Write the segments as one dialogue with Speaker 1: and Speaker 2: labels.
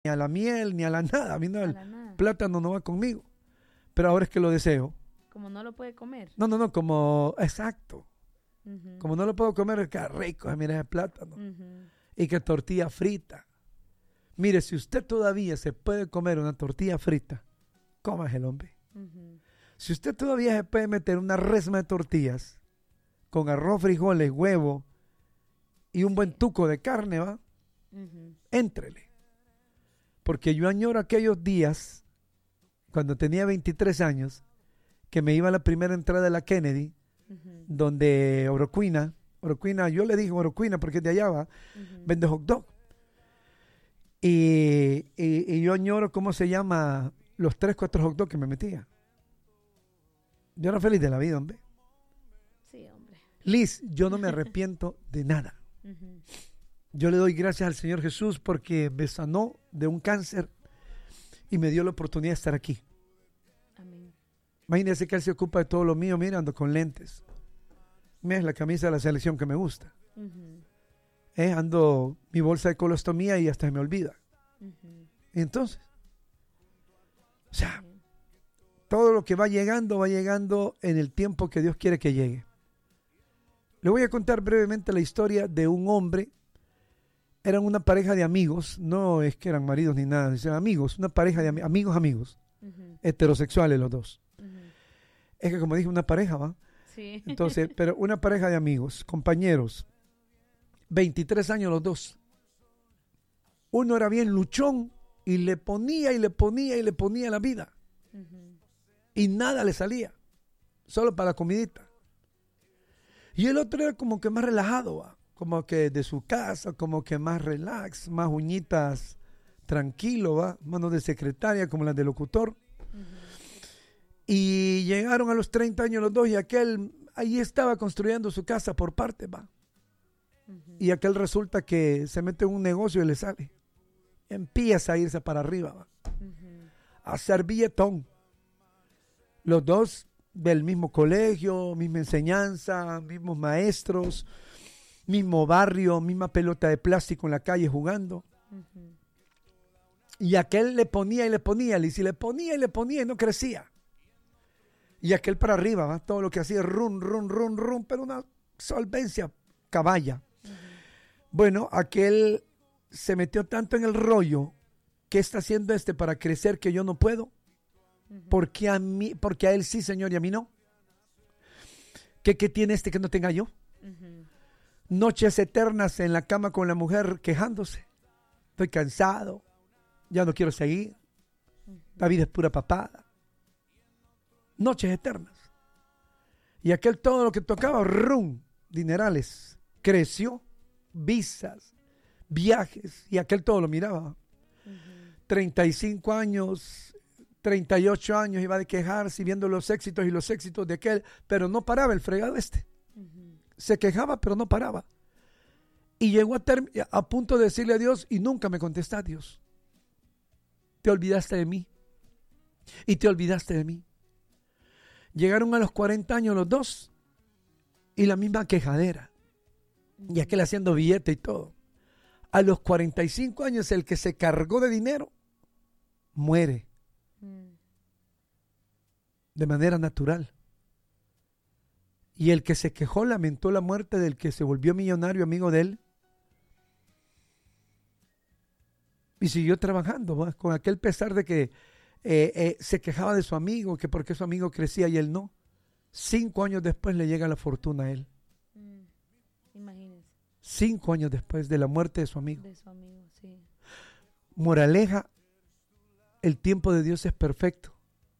Speaker 1: ni a la miel, ni a la nada. A mí no,
Speaker 2: A
Speaker 1: el
Speaker 2: la nada.
Speaker 1: plátano no va conmigo. Pero ahora es que lo deseo.
Speaker 2: Como no lo puede comer.
Speaker 1: No, como, exacto.
Speaker 2: Ujú,
Speaker 1: Como no lo puedo comer, qué rico, mira ese plátano.
Speaker 2: ujú.
Speaker 1: Y que tortilla frita. Mire, si usted todavía se puede comer una tortilla frita, cómase el hombre.
Speaker 2: Ujú.
Speaker 1: Si usted todavía se puede meter una resma de tortillas con arroz, frijoles, huevo y un buen
Speaker 2: Sí.
Speaker 1: tuco de carne, ¿va?
Speaker 2: Ujú.
Speaker 1: Éntrele. Porque yo añoro aquellos días, cuando tenía 23 años, que me iba a la primera entrada de la Kennedy,
Speaker 2: Ujú.
Speaker 1: donde Orocuina, yo le digo Orocuina porque es de allá, ¿va?
Speaker 2: Ujú.
Speaker 1: Vende hot dog. Y yo añoro, ¿cómo se llama? Los 3, 4 hot dogs que me metía. Yo era feliz de la vida, hombre.
Speaker 2: Sí, hombre.
Speaker 1: Liz, yo no me arrepiento de nada.
Speaker 2: Ujú.
Speaker 1: Yo le doy gracias al Señor Jesús porque me sanó de un cáncer y me dio la oportunidad de estar aquí.
Speaker 2: Amén.
Speaker 1: Imagínense que Él se ocupa de todo lo mío, mira, ando con lentes. Mira, es la camisa de la selección que me gusta.
Speaker 2: Ujú.
Speaker 1: Ando mi bolsa de colostomía y hasta se me olvida.
Speaker 2: Ujú.
Speaker 1: Y entonces, o sea,
Speaker 2: Sí.
Speaker 1: todo lo que va llegando en el tiempo que Dios quiere que llegue. Le voy a contar brevemente la historia de un hombre. Eran una pareja de amigos, no es que eran maridos ni nada, eran amigos, una pareja de amigos,
Speaker 2: Ujú.
Speaker 1: heterosexuales los dos.
Speaker 2: Ujú.
Speaker 1: Es que como dije, una pareja, ¿va?
Speaker 2: Sí.
Speaker 1: Entonces, pero una pareja de amigos, compañeros, 23 años los dos. Uno era bien luchón y le ponía la vida
Speaker 2: Ujú.
Speaker 1: y nada le salía, solo para la comidita. Y el otro era como que más relajado, ¿va? Como que de su casa, como que más relax, más uñitas tranquilo, ¿va? Manos de secretaria como las de locutor.
Speaker 2: Ujú.
Speaker 1: Y llegaron a los 30 años los dos y aquel ahí estaba construyendo su casa por parte, ¿va?
Speaker 2: Ujú.
Speaker 1: Y aquel resulta que se mete en un negocio y le sale. Empieza a irse para arriba, ¿va?
Speaker 2: Ujú.
Speaker 1: A hacer billetón. Los dos del mismo colegio, misma enseñanza, mismos maestros, mismo barrio, misma pelota de plástico en la calle jugando.
Speaker 2: Ujú.
Speaker 1: Y aquel le ponía, y si le ponía y no crecía. Y aquel para arriba, ¿va? Todo lo que hacía, run, pero una solvencia caballa.
Speaker 2: Ujú.
Speaker 1: Bueno, aquel se metió tanto en el rollo. ¿Qué está haciendo este para crecer que yo no puedo?
Speaker 2: Ujú.
Speaker 1: Porque a él sí, Señor, y a mí no. ¿Qué tiene este que no tenga yo?
Speaker 2: Ujú.
Speaker 1: Noches eternas en la cama con la mujer quejándose. Estoy cansado, ya no quiero seguir. La vida es pura papada. Noches eternas. Y aquel todo lo que tocaba, dinerales. Creció, visas, viajes, y aquel todo lo miraba.
Speaker 2: Ujú.
Speaker 1: 35 años, 38 años iba a quejarse viendo los éxitos y los éxitos de aquel, pero no paraba el fregado este.
Speaker 2: Ujú.
Speaker 1: Se quejaba, pero no paraba. Y llegó a punto de decirle a Dios, y nunca me contesta a Dios. Te olvidaste de mí. Y te olvidaste de mí. Llegaron a los 40 años los dos, y la misma quejadera. Y aquel haciendo billete y todo. A los 45 años, el que se cargó de dinero, muere
Speaker 2: Mm.
Speaker 1: de manera natural. Y el que se quejó lamentó la muerte del que se volvió millonario, amigo de él. Y siguió trabajando, ¿va? Con aquel pesar de que se quejaba de su amigo, que porque su amigo crecía y él no. 5 años después le llega la fortuna a él.
Speaker 2: Mm. Imagínense.
Speaker 1: 5 años después de la muerte de su amigo.
Speaker 2: De su amigo, sí.
Speaker 1: Moraleja, el tiempo de Dios es perfecto.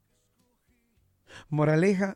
Speaker 1: Moraleja,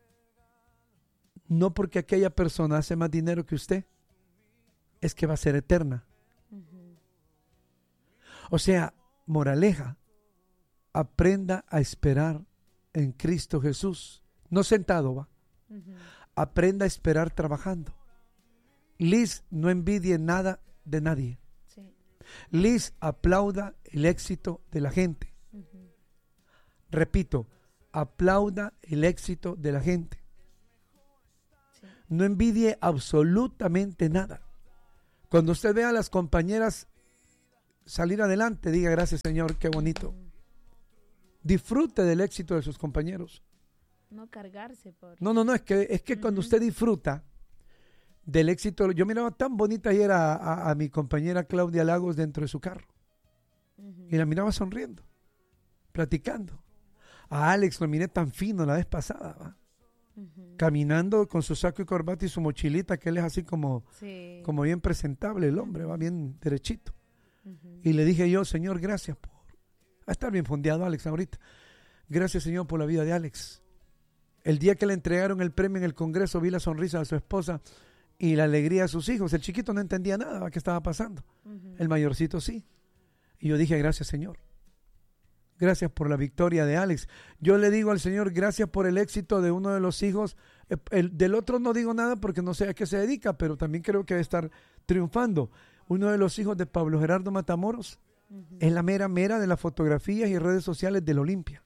Speaker 1: no porque aquella persona hace más dinero que usted, es que va a ser eterna.
Speaker 2: Ujú.
Speaker 1: O sea, moraleja, aprenda a esperar en Cristo Jesús. No sentado, va.
Speaker 2: Ujú.
Speaker 1: Aprenda a esperar trabajando. Liz, no envidie nada de nadie.
Speaker 2: Sí.
Speaker 1: Liz, aplauda el éxito de la gente.
Speaker 2: Ujú.
Speaker 1: Repito, aplauda el éxito de la gente.
Speaker 2: Sí.
Speaker 1: No envidie absolutamente nada. Cuando usted vea a las compañeras salir adelante, diga gracias Señor, qué bonito. Disfrute del éxito de sus compañeros.
Speaker 2: No cargarse por...
Speaker 1: No, es que cuando usted disfruta del éxito, yo miraba tan bonita ayer a mi compañera Claudia Lagos dentro de su carro. Y la miraba sonriendo, platicando. A Alex lo miré tan fino la vez pasada, ¿va? Caminando con su saco y corbata y su mochilita, que él es así como bien presentable, el hombre, va bien derechito. Y le dije yo, Señor, gracias por... Va a estar bien fondeado Alex ahorita. Gracias, Señor, por la vida de Alex. El día que le entregaron el premio en el Congreso, vi la sonrisa de su esposa y la alegría de sus hijos. El chiquito no entendía nada, ¿va? ¿Qué estaba pasando? El mayorcito sí. Y yo dije, gracias, Señor. Gracias por la victoria de Alex. Yo le digo al Señor, gracias por el éxito de uno de los hijos. Del otro no digo nada porque no sé a qué se dedica, pero también creo que debe estar triunfando. Uno de los hijos de Pablo Gerardo Matamoros es la mera de las fotografías y redes sociales del Olimpia.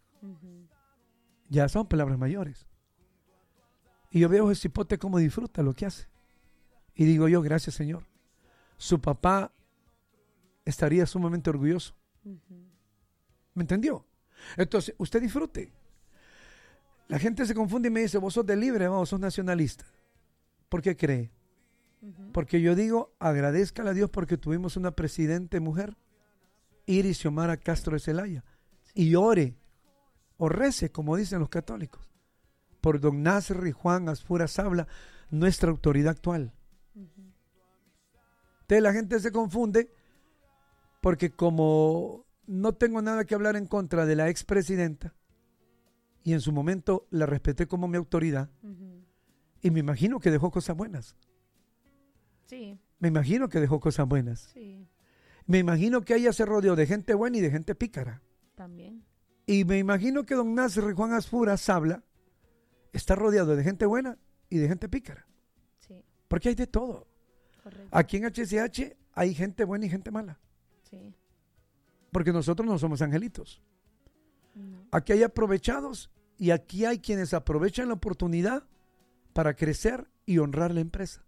Speaker 1: Ya son palabras mayores. Y yo veo a ese cipote cómo disfruta lo que hace. Y digo yo, gracias Señor. Su papá estaría sumamente orgulloso. ¿Me entendió? Entonces, usted disfrute. La gente se confunde y me dice, vos sos de libre, vos sos nacionalista. ¿Por qué cree? Porque yo digo, agradezcale a Dios porque tuvimos una presidente mujer, Iris Xiomara Castro de Celaya, y ore, o rece, como dicen los católicos, por don Nasser y Juan Asfura Sabla, nuestra autoridad actual. Entonces la gente se confunde porque como no tengo nada que hablar en contra de la expresidenta y en su momento la respeté como mi autoridad y me imagino que dejó cosas buenas.
Speaker 2: Sí.
Speaker 1: Me imagino que dejó cosas buenas.
Speaker 2: Sí.
Speaker 1: Me imagino que ella se rodeó de gente buena y de gente pícara.
Speaker 2: También.
Speaker 1: Y me imagino que don Nasser y Juan Asfura Sabla está rodeado de gente buena y de gente pícara.
Speaker 2: Sí.
Speaker 1: Porque hay de todo.
Speaker 2: Correcto.
Speaker 1: Aquí en HCH hay gente buena y gente mala.
Speaker 2: Sí.
Speaker 1: Porque nosotros no somos angelitos.
Speaker 2: No.
Speaker 1: Aquí hay aprovechados y aquí hay quienes aprovechan la oportunidad para crecer y honrar la empresa.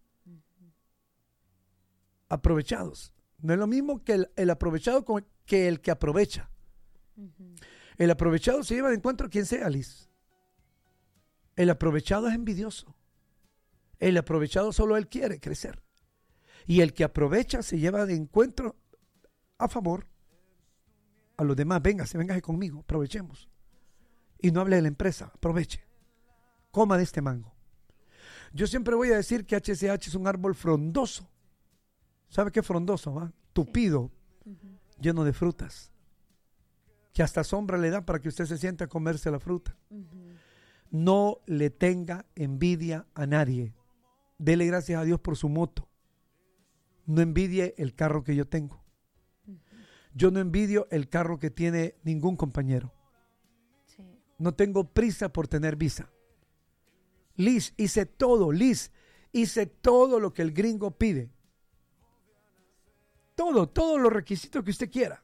Speaker 1: Aprovechados. No es lo mismo que el aprovechado que el que aprovecha. El aprovechado se lleva de encuentro a quien sea, Liz. El aprovechado es envidioso. El aprovechado solo él quiere crecer. Y el que aprovecha se lleva de encuentro a favor a los demás. Véngase conmigo, aprovechemos. Y no hable de la empresa, aproveche. Coma de este mango. Yo siempre voy a decir que HCH es un árbol frondoso. ¿Sabe qué frondoso? ¿Va? Tupido, lleno de frutas. Que hasta sombra le da para que usted se siente a comerse la fruta. No le tenga envidia a nadie. Dele gracias a Dios por su moto. No envidie el carro que yo tengo. Yo no envidio el carro que tiene ningún compañero.
Speaker 2: Sí.
Speaker 1: No tengo prisa por tener visa. Liz, hice todo lo que el gringo pide. Todos los requisitos que usted quiera.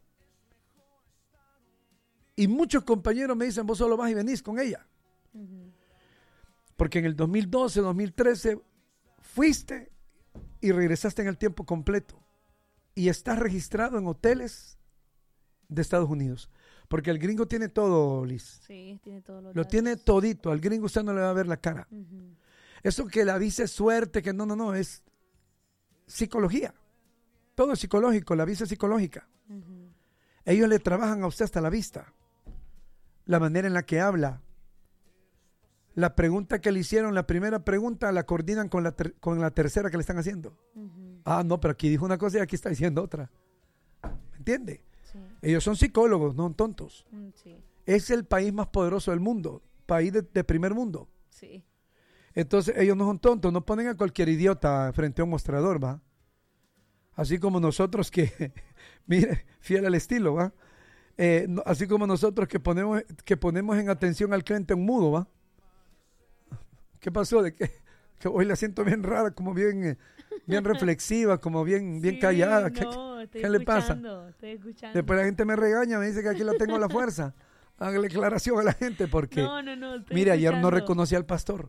Speaker 1: Y muchos compañeros me dicen, vos solo vas y venís con ella. Porque en el 2012, 2013, fuiste y regresaste en el tiempo completo. Y estás registrado en hoteles de Estados Unidos. Porque el gringo tiene todo, Liz.
Speaker 2: Sí, tiene todo
Speaker 1: lo tiene todito. Al gringo usted no le va a ver la cara. Eso que la visa es suerte, que no, es psicología. Todo es psicológico, la visa es psicológica. Ellos le trabajan a usted hasta la vista. La manera en la que habla. La pregunta que le hicieron, la primera pregunta, la coordinan con la tercera que le están haciendo. No, pero aquí dijo una cosa y aquí está diciendo otra. ¿Me entiende?
Speaker 2: Sí.
Speaker 1: Ellos son psicólogos, no son tontos.
Speaker 2: Sí.
Speaker 1: Es el país más poderoso del mundo, país de primer mundo.
Speaker 2: Sí.
Speaker 1: Entonces ellos no son tontos, no ponen a cualquier idiota frente a un mostrador, ¿va? Así como nosotros que, mire, fiel al estilo, ¿va? Así como nosotros que ponemos en atención al cliente en mudo, ¿va? ¿Qué pasó? De que hoy la siento bien rara, como bien reflexiva, como bien callada. ¿Qué le pasa?
Speaker 2: Estoy escuchando.
Speaker 1: Después la gente me regaña, me dice que aquí la tengo a la fuerza. Hágale aclaración a la gente porque,
Speaker 2: no,
Speaker 1: mire, ayer no
Speaker 2: escuchando.
Speaker 1: reconocí al pastor.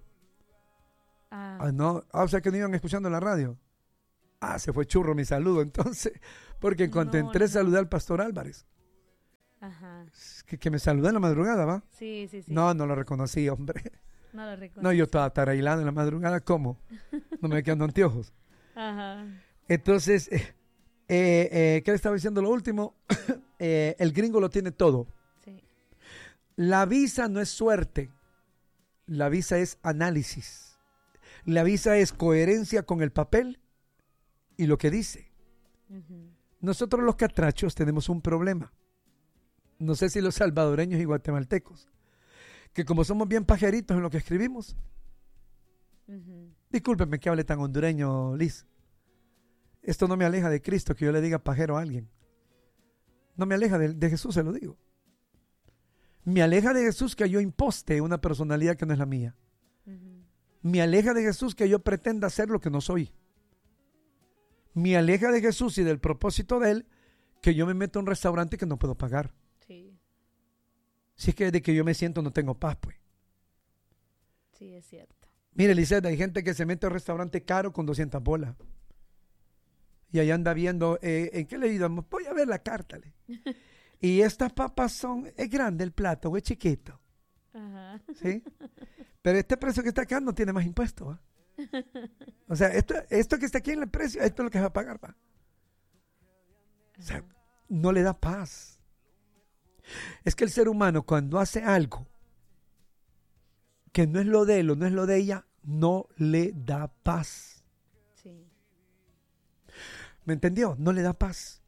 Speaker 2: Ah.
Speaker 1: No, o sea que no iban escuchando en la radio. Se fue churro mi saludo. Entonces, Porque en cuanto
Speaker 2: No,
Speaker 1: entré,
Speaker 2: no.
Speaker 1: saludé al pastor Álvarez.
Speaker 2: Ajá.
Speaker 1: Que me saludó en la madrugada, ¿va?
Speaker 2: Sí, sí, sí.
Speaker 1: No, no lo reconocí, hombre.
Speaker 2: No lo reconozco.
Speaker 1: No, yo estaba tarailando en la madrugada, ¿cómo? No me quedan anteojos.
Speaker 2: Ajá.
Speaker 1: Entonces, ¿qué le estaba diciendo lo último? El gringo lo tiene todo.
Speaker 2: Sí.
Speaker 1: La visa no es suerte. La visa es análisis. La visa es coherencia con el papel y lo que dice.
Speaker 2: Ujú.
Speaker 1: Nosotros los catrachos tenemos un problema. No sé si los salvadoreños y guatemaltecos, que como somos bien pajeritos en lo que escribimos,
Speaker 2: Ujú.
Speaker 1: discúlpenme que hable tan hondureño, Liz. Esto no me aleja de Cristo que yo le diga pajero a alguien. No me aleja de Jesús, se lo digo. Me aleja de Jesús que yo imposte una personalidad que no es la mía.
Speaker 2: Ujú.
Speaker 1: Me aleja de Jesús que yo pretenda ser lo que no soy. Me aleja de Jesús y del propósito de Él que yo me meto a un restaurante que no puedo pagar.
Speaker 2: Sí,
Speaker 1: Si es que desde que yo me siento no tengo paz, pues.
Speaker 2: sí, es cierto.
Speaker 1: Mire, Lisette, hay gente que se mete a un restaurante caro con 200 bolas. Y ahí anda viendo, ¿en qué le digo? Voy a ver la carta. Y estas papas son, es grande el plato o es chiquito.
Speaker 2: Ajá.
Speaker 1: ¿Sí? Pero este precio que está acá no tiene más impuestos, ¿va? O sea, esto que está aquí en el precio, esto es lo que va a pagar, ¿va? O sea,
Speaker 2: Ajá.
Speaker 1: no le da paz. Es que el ser humano cuando hace algo que no es lo de él o no es lo de ella, no le da paz.
Speaker 2: Sí,
Speaker 1: ¿Me entendió? No le da paz.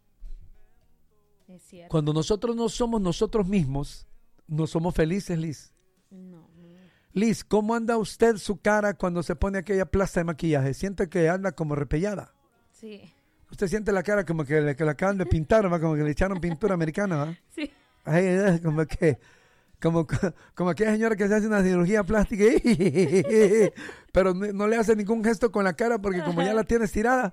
Speaker 2: es cierto.
Speaker 1: Cuando nosotros no somos nosotros mismos, no somos felices, Liz.
Speaker 2: No, no.
Speaker 1: Liz, ¿cómo anda usted su cara cuando se pone aquella plasta de maquillaje? ¿Siente que anda como repellada?
Speaker 2: Sí,
Speaker 1: ¿Usted siente la cara como que la acaban de pintar, ¿va? Como que le echaron pintura americana, ¿va?
Speaker 2: sí.
Speaker 1: Ay, como aquella señora que se hace una cirugía plástica, pero no le hace ningún gesto con la cara porque como ya la tiene estirada.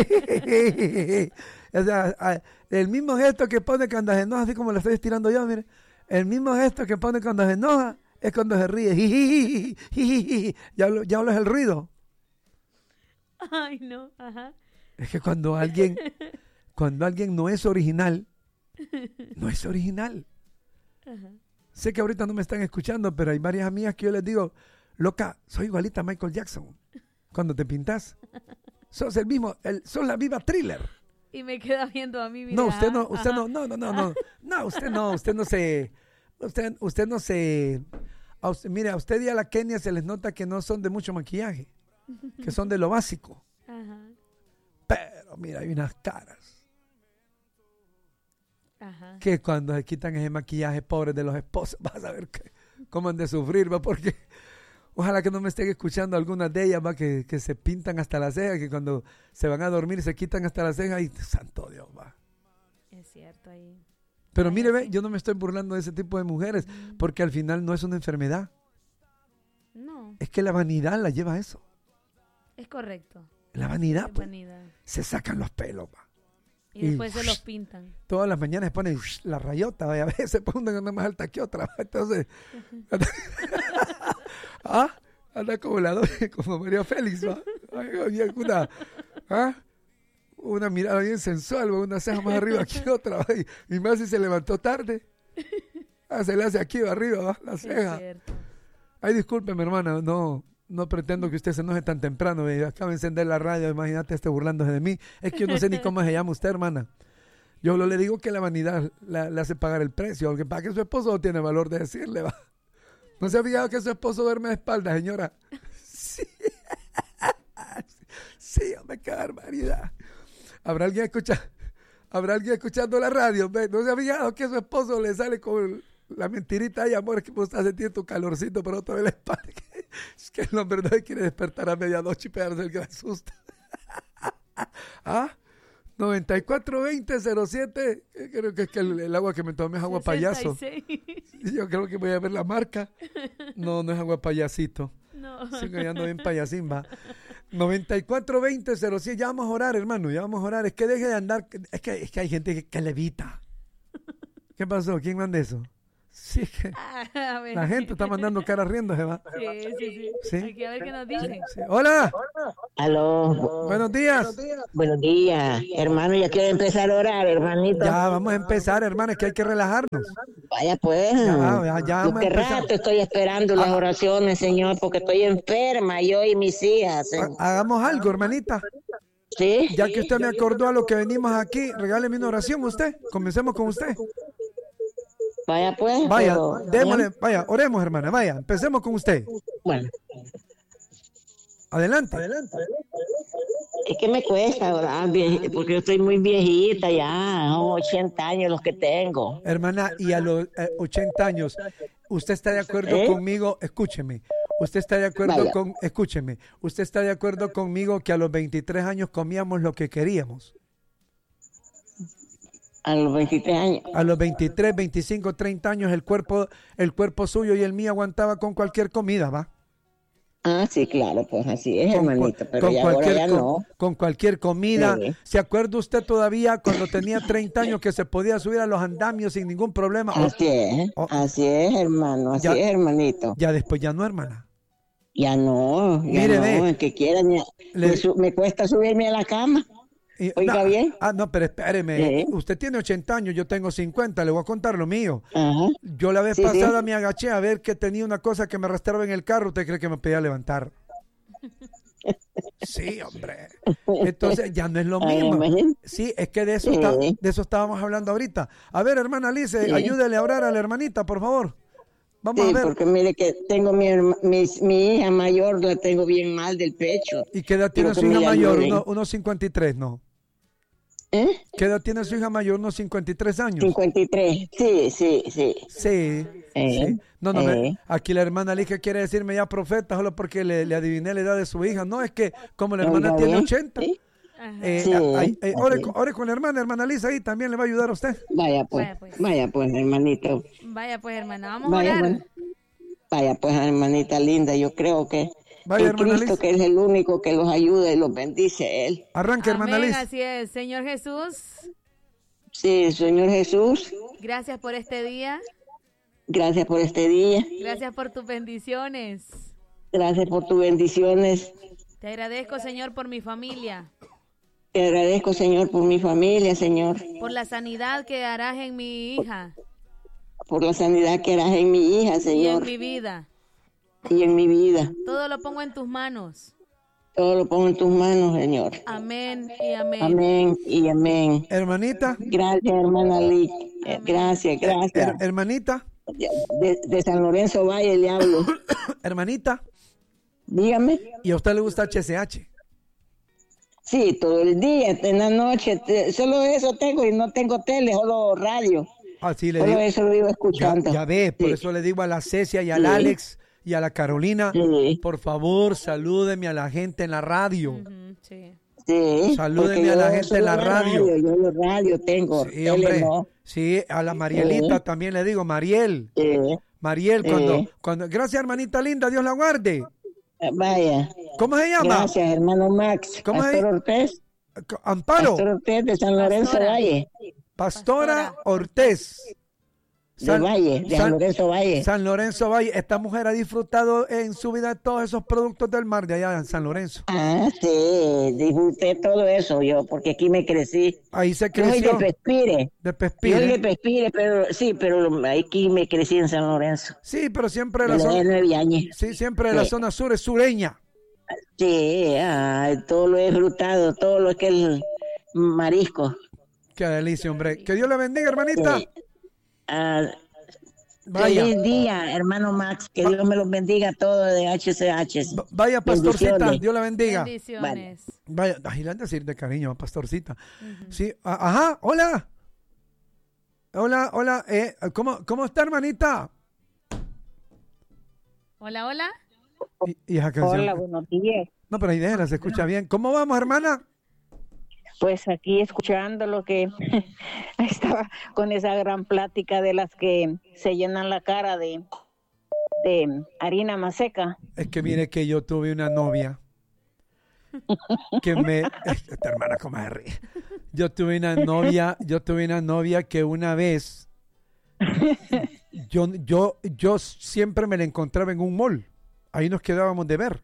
Speaker 1: O sea, el mismo gesto que pone cuando se enoja, así como le estoy estirando yo, mire. El mismo gesto que pone cuando se enoja es cuando se ríe. Ya hablo es el ruido.
Speaker 2: Ay, no, ajá.
Speaker 1: Es que cuando alguien no es original, no es original.
Speaker 2: Ajá.
Speaker 1: Sé que ahorita no me están escuchando, pero hay varias amigas que yo les digo, loca, soy igualita a Michael Jackson. Cuando te pintas, sos el mismo, sos la viva Thriller.
Speaker 2: Y me queda viendo a mí, mira.
Speaker 1: No, usted no,
Speaker 2: ajá.
Speaker 1: usted no se, mire, a usted y a la Kenia se les nota que no son de mucho maquillaje, que son de lo básico.
Speaker 2: Ajá,
Speaker 1: Pero mira, hay unas caras
Speaker 2: ajá.
Speaker 1: que cuando se quitan ese maquillaje pobre de los esposos, vas a ver cómo han de sufrir, va, porque ojalá que no me estén escuchando algunas de ellas, va, que se pintan hasta las cejas, que cuando se van a dormir se quitan hasta las cejas y santo Dios, va.
Speaker 2: Es cierto ahí.
Speaker 1: Pero
Speaker 2: Ay,
Speaker 1: mire, ve,
Speaker 2: sí.
Speaker 1: yo no me estoy burlando de ese tipo de mujeres, porque al final no es una enfermedad,
Speaker 2: No,
Speaker 1: es que la vanidad la lleva a eso.
Speaker 2: es correcto.
Speaker 1: La vanidad,
Speaker 2: Es
Speaker 1: pues,
Speaker 2: vanidad.
Speaker 1: se sacan los pelos, va.
Speaker 2: Y después se los pintan.
Speaker 1: Todas las mañanas se ponen la rayota, va, y a veces se ponen una más alta que otra, va. Entonces, anda como como María Félix, va. Ay, una mirada bien sensual, va, una ceja más arriba que otra, va. Y más si se levantó tarde, se le hace aquí arriba, va, la
Speaker 2: Es
Speaker 1: ceja.
Speaker 2: cierto.
Speaker 1: Ay, discúlpeme, hermana, no pretendo que usted se enoje tan temprano. Acabo de encender la radio, imagínate, esté burlándose de mí. Es que yo no sé ni cómo se llama usted, hermana. Yo le digo que la vanidad le hace pagar el precio, porque para que su esposo no tiene valor de decirle, va. ¿No se ha fijado que su esposo duerme de espalda, señora? Sí. Sí, hombre, qué barbaridad. ¿Habrá alguien escuchando la radio? ¿Ve? ¿No se ha fijado que su esposo le sale con la mentirita y amor que vos estás sintiendo tu calorcito por otro de la espalda? Es que el hombre no quiere despertar a medianoche y pegarse el gran susto. 942007, creo que es que el agua que me tomé es agua payaso.
Speaker 2: 66.
Speaker 1: Yo creo que voy a ver la marca. No es agua payasito.
Speaker 2: No.
Speaker 1: Sigo ando bien payasín, va. 942007, ya vamos a orar, hermano, ya vamos a orar. Es que deje de andar, es que hay gente que levita. ¿Qué pasó? ¿Quién manda eso? Sí, que
Speaker 2: A ver.
Speaker 1: la gente está mandando caras riendo, se va.
Speaker 2: Sí.
Speaker 1: Sí.
Speaker 2: Aquí a ver qué nos dice.
Speaker 1: Sí. Hola,
Speaker 3: Aló,
Speaker 1: buenos días.
Speaker 3: buenos días, hermano, ya quiero empezar a orar, hermanito.
Speaker 1: Ya vamos a empezar, hermano, es que hay que relajarnos.
Speaker 3: Vaya pues,
Speaker 1: Ya
Speaker 3: yo
Speaker 1: vamos a
Speaker 3: qué
Speaker 1: empezar.
Speaker 3: rato estoy esperando las oraciones, Señor, porque estoy enferma, yo y mis hijas.
Speaker 1: Hagamos algo, hermanita.
Speaker 3: ¿Sí?
Speaker 1: Ya que usted me acordó a lo que venimos aquí, regáleme una oración usted. Comencemos con usted.
Speaker 3: Vaya pues.
Speaker 1: Vaya,
Speaker 3: pero-
Speaker 1: démosle, vaya, oremos, hermana, vaya, empecemos con usted.
Speaker 3: Bueno,
Speaker 1: Adelante.
Speaker 3: es que me cuesta orar, porque yo estoy muy viejita ya, son 80 años los que tengo.
Speaker 1: Hermana, y a los 80 años, ¿usted está de acuerdo
Speaker 3: ¿Eh?
Speaker 1: conmigo? Escúcheme. ¿Usted está de acuerdo
Speaker 3: Vaya.
Speaker 1: escúcheme, usted está de acuerdo conmigo que a los 23 años comíamos lo que queríamos?
Speaker 3: A los 23 años.
Speaker 1: A los 23, 25, 30 años el cuerpo suyo y el mío aguantaba con cualquier comida, ¿va?
Speaker 3: Ah, sí, claro, pues así es,
Speaker 1: Con
Speaker 3: hermanito, pero
Speaker 1: con
Speaker 3: ya ahora
Speaker 1: cualquier
Speaker 3: ya no.
Speaker 1: con cualquier comida.
Speaker 3: Sí.
Speaker 1: ¿Se acuerda usted todavía cuando tenía 30 años que se podía subir a los andamios sin ningún problema?
Speaker 3: Oh, así es, hermano, así
Speaker 1: Ya-
Speaker 3: es, hermanito.
Speaker 1: Ya después ya no, hermana.
Speaker 3: Ya no,
Speaker 1: Mire, ve.
Speaker 3: el que quiera, me cuesta subirme a la cama. Oiga bien.
Speaker 1: No, pero espéreme.
Speaker 3: Sí.
Speaker 1: Usted tiene 80 años, yo tengo 50. Le voy a contar lo mío.
Speaker 3: Ajá.
Speaker 1: Yo la vez
Speaker 3: Sí,
Speaker 1: pasada
Speaker 3: sí.
Speaker 1: me agaché a ver que tenía una cosa que me arrastraba en el carro. ¿Usted cree que me podía levantar? Sí, hombre. Entonces ya no es lo
Speaker 3: Ay,
Speaker 1: mismo.
Speaker 3: imagínate.
Speaker 1: Sí, es que de eso,
Speaker 3: Sí.
Speaker 1: de eso estábamos hablando ahorita. A ver, hermana Alice,
Speaker 3: Sí.
Speaker 1: ayúdele a orar a la hermanita, por favor. Vamos
Speaker 3: Sí,
Speaker 1: a ver.
Speaker 3: porque mire que tengo mi hija mayor, la tengo bien mal del pecho.
Speaker 1: ¿Y qué edad tiene
Speaker 3: Quiero
Speaker 1: su
Speaker 3: que me
Speaker 1: hija
Speaker 3: la
Speaker 1: mayor?
Speaker 3: ayuden.
Speaker 1: Unos 53, ¿no?
Speaker 3: ¿Eh?
Speaker 1: ¿Qué edad tiene su hija mayor? Unos 53 años.
Speaker 3: 53, sí.
Speaker 1: Sí.
Speaker 3: Eh,
Speaker 1: Sí. No,
Speaker 3: eh.
Speaker 1: aquí la hermana Ligia quiere decirme ya profeta solo porque le adiviné la edad de su hija. No, es que como la hermana
Speaker 3: Oiga
Speaker 1: tiene
Speaker 3: bien.
Speaker 1: 80,
Speaker 3: Sí.
Speaker 2: Ajá.
Speaker 3: Sí.
Speaker 1: ore con la hermana Lisa ahí también le va a ayudar a usted.
Speaker 3: Vaya
Speaker 2: Vaya, pues.
Speaker 3: hermanito.
Speaker 2: Vaya pues, hermana, vamos a
Speaker 3: Vaya,
Speaker 2: orar.
Speaker 3: bueno. Vaya pues, hermanita linda, yo creo que
Speaker 1: Vaya,
Speaker 3: el
Speaker 1: hermana
Speaker 3: Cristo
Speaker 1: Liz.
Speaker 3: que es el único que los ayuda y los bendice a Él.
Speaker 1: Arranque, hermana
Speaker 2: Amén,
Speaker 1: Liz.
Speaker 2: así es. Señor Jesús,
Speaker 3: Sí, Señor Jesús,
Speaker 2: gracias por este día.
Speaker 3: gracias por este día,
Speaker 2: Gracias por tus bendiciones.
Speaker 3: gracias por tus bendiciones.
Speaker 2: Te agradezco, Señor, por mi familia,
Speaker 3: Te agradezco, Señor, por mi familia, Señor,
Speaker 2: por la sanidad que harás en mi hija
Speaker 3: por la sanidad que harás en mi hija,
Speaker 2: y en
Speaker 3: Señor,
Speaker 2: mi vida.
Speaker 3: y en mi vida.
Speaker 2: Todo lo pongo en tus manos.
Speaker 3: Todo lo pongo en tus manos, Señor.
Speaker 2: Amén y amén.
Speaker 3: Amén y amén.
Speaker 1: Hermanita,
Speaker 3: Gracias, hermana Liz. Gracias.
Speaker 1: hermanita,
Speaker 3: De San Lorenzo Valle le hablo.
Speaker 1: hermanita,
Speaker 3: Dígame.
Speaker 1: ¿y a usted le gusta HCH?
Speaker 3: Sí, todo el día, en la noche. Solo eso tengo y no tengo tele, solo radio.
Speaker 1: Así le
Speaker 3: Solo
Speaker 1: digo.
Speaker 3: eso lo iba
Speaker 1: Ya,
Speaker 3: escuchando.
Speaker 1: ya ve, por
Speaker 3: Sí.
Speaker 1: eso le digo a la Cecia y al
Speaker 3: Sí.
Speaker 1: Alex y a la Carolina,
Speaker 3: Sí.
Speaker 1: por favor, salúdeme a la gente en la radio.
Speaker 2: Ujú, sí.
Speaker 3: Sí,
Speaker 1: Salúdeme
Speaker 3: porque
Speaker 1: a la
Speaker 3: yo
Speaker 1: gente
Speaker 3: solo
Speaker 1: en la radio.
Speaker 3: Yo la radio tengo.
Speaker 1: Sí,
Speaker 3: tele
Speaker 1: hombre.
Speaker 3: no.
Speaker 1: Sí, a la Marielita
Speaker 3: Sí.
Speaker 1: también le digo, Mariel.
Speaker 3: Sí.
Speaker 1: Mariel,
Speaker 3: Sí.
Speaker 1: cuando, gracias hermanita linda, Dios la guarde.
Speaker 3: Vaya.
Speaker 1: ¿Cómo se llama?
Speaker 3: Gracias, hermano Max.
Speaker 1: ¿Cómo
Speaker 3: Pastor
Speaker 1: es?
Speaker 3: Ortiz.
Speaker 1: Amparo,
Speaker 3: Pastor Ortiz de San Lorenzo
Speaker 2: Pastora.
Speaker 3: Valle.
Speaker 1: Pastora Ortiz.
Speaker 3: De Valle, de San Lorenzo Valle.
Speaker 1: San Lorenzo Valle. Esta mujer ha disfrutado en su vida todos esos productos del mar de allá en San Lorenzo.
Speaker 3: Ah, sí, disfruté todo eso yo, porque aquí me crecí.
Speaker 1: Ahí se
Speaker 3: Yo soy
Speaker 1: creció.
Speaker 3: de Pespire.
Speaker 1: De
Speaker 3: Yo
Speaker 1: Pespire.
Speaker 3: soy de Pespire, pero aquí me crecí en San Lorenzo.
Speaker 1: Sí, pero siempre
Speaker 3: De
Speaker 1: la
Speaker 3: la edad de
Speaker 1: zona,
Speaker 3: 9 años.
Speaker 1: sí, siempre la
Speaker 3: Sí.
Speaker 1: zona sur es sureña.
Speaker 3: Sí, todo lo he disfrutado, todo lo que es el marisco.
Speaker 1: Qué delicia, hombre. Que Dios le bendiga, hermanita.
Speaker 3: Sí. Ah,
Speaker 1: Vaya,
Speaker 3: feliz día, hermano Max. Que Dios me los bendiga a todos de HCH.
Speaker 1: vaya, pastorcita.
Speaker 3: Bendiciones.
Speaker 1: Dios la bendiga.
Speaker 2: Bendiciones.
Speaker 1: Vaya, ay, le han de decir de cariño, pastorcita. Sí, ajá, hola. Hola, ¿cómo está, hermanita?
Speaker 2: Hola, hola.
Speaker 1: Y esa canción.
Speaker 4: Hola, buenos días.
Speaker 1: No, pero ahí déjela, se escucha bien. ¿Cómo vamos, hermana?
Speaker 4: Pues aquí escuchando lo que estaba con esa gran plática de las que se llenan la cara de harina maseca.
Speaker 1: Es que mire que yo tuve una novia esta hermana como se ríe. Yo tuve una novia que una vez Yo siempre me la encontraba en un mall. Ahí nos quedábamos de ver.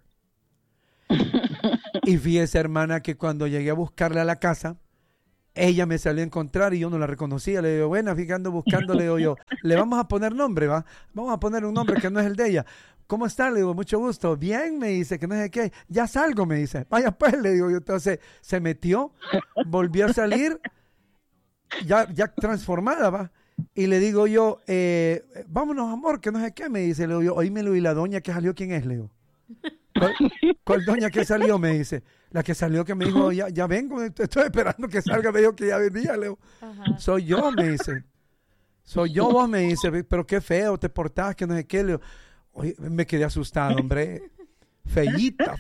Speaker 1: Y fíjese, hermana, que cuando llegué a buscarla a la casa, ella me salió a encontrar y yo no la reconocía. Le digo, bueno, fíjate, buscando, le digo yo, le vamos a poner nombre, ¿va? Vamos a poner un nombre que no es el de ella. ¿Cómo está? Le digo, mucho gusto. Bien, me dice, que no sé qué. Ya salgo, me dice. Vaya pues, le digo yo. Entonces se metió, volvió a salir, ya transformada, ¿va? Y le digo yo, vámonos, amor, que no sé qué, me dice. Le digo yo, oímelo, y la doña que salió, ¿quién es? Le digo. ¿Cuál doña que salió? Me dice. La que salió que me dijo, ya vengo, estoy esperando que salga, me dijo que ya venía, le digo. Soy yo, me dice. Soy yo, vos, me dice, pero qué feo te portás, que no sé qué, le digo. Oye, me quedé asustado, hombre. Feíta,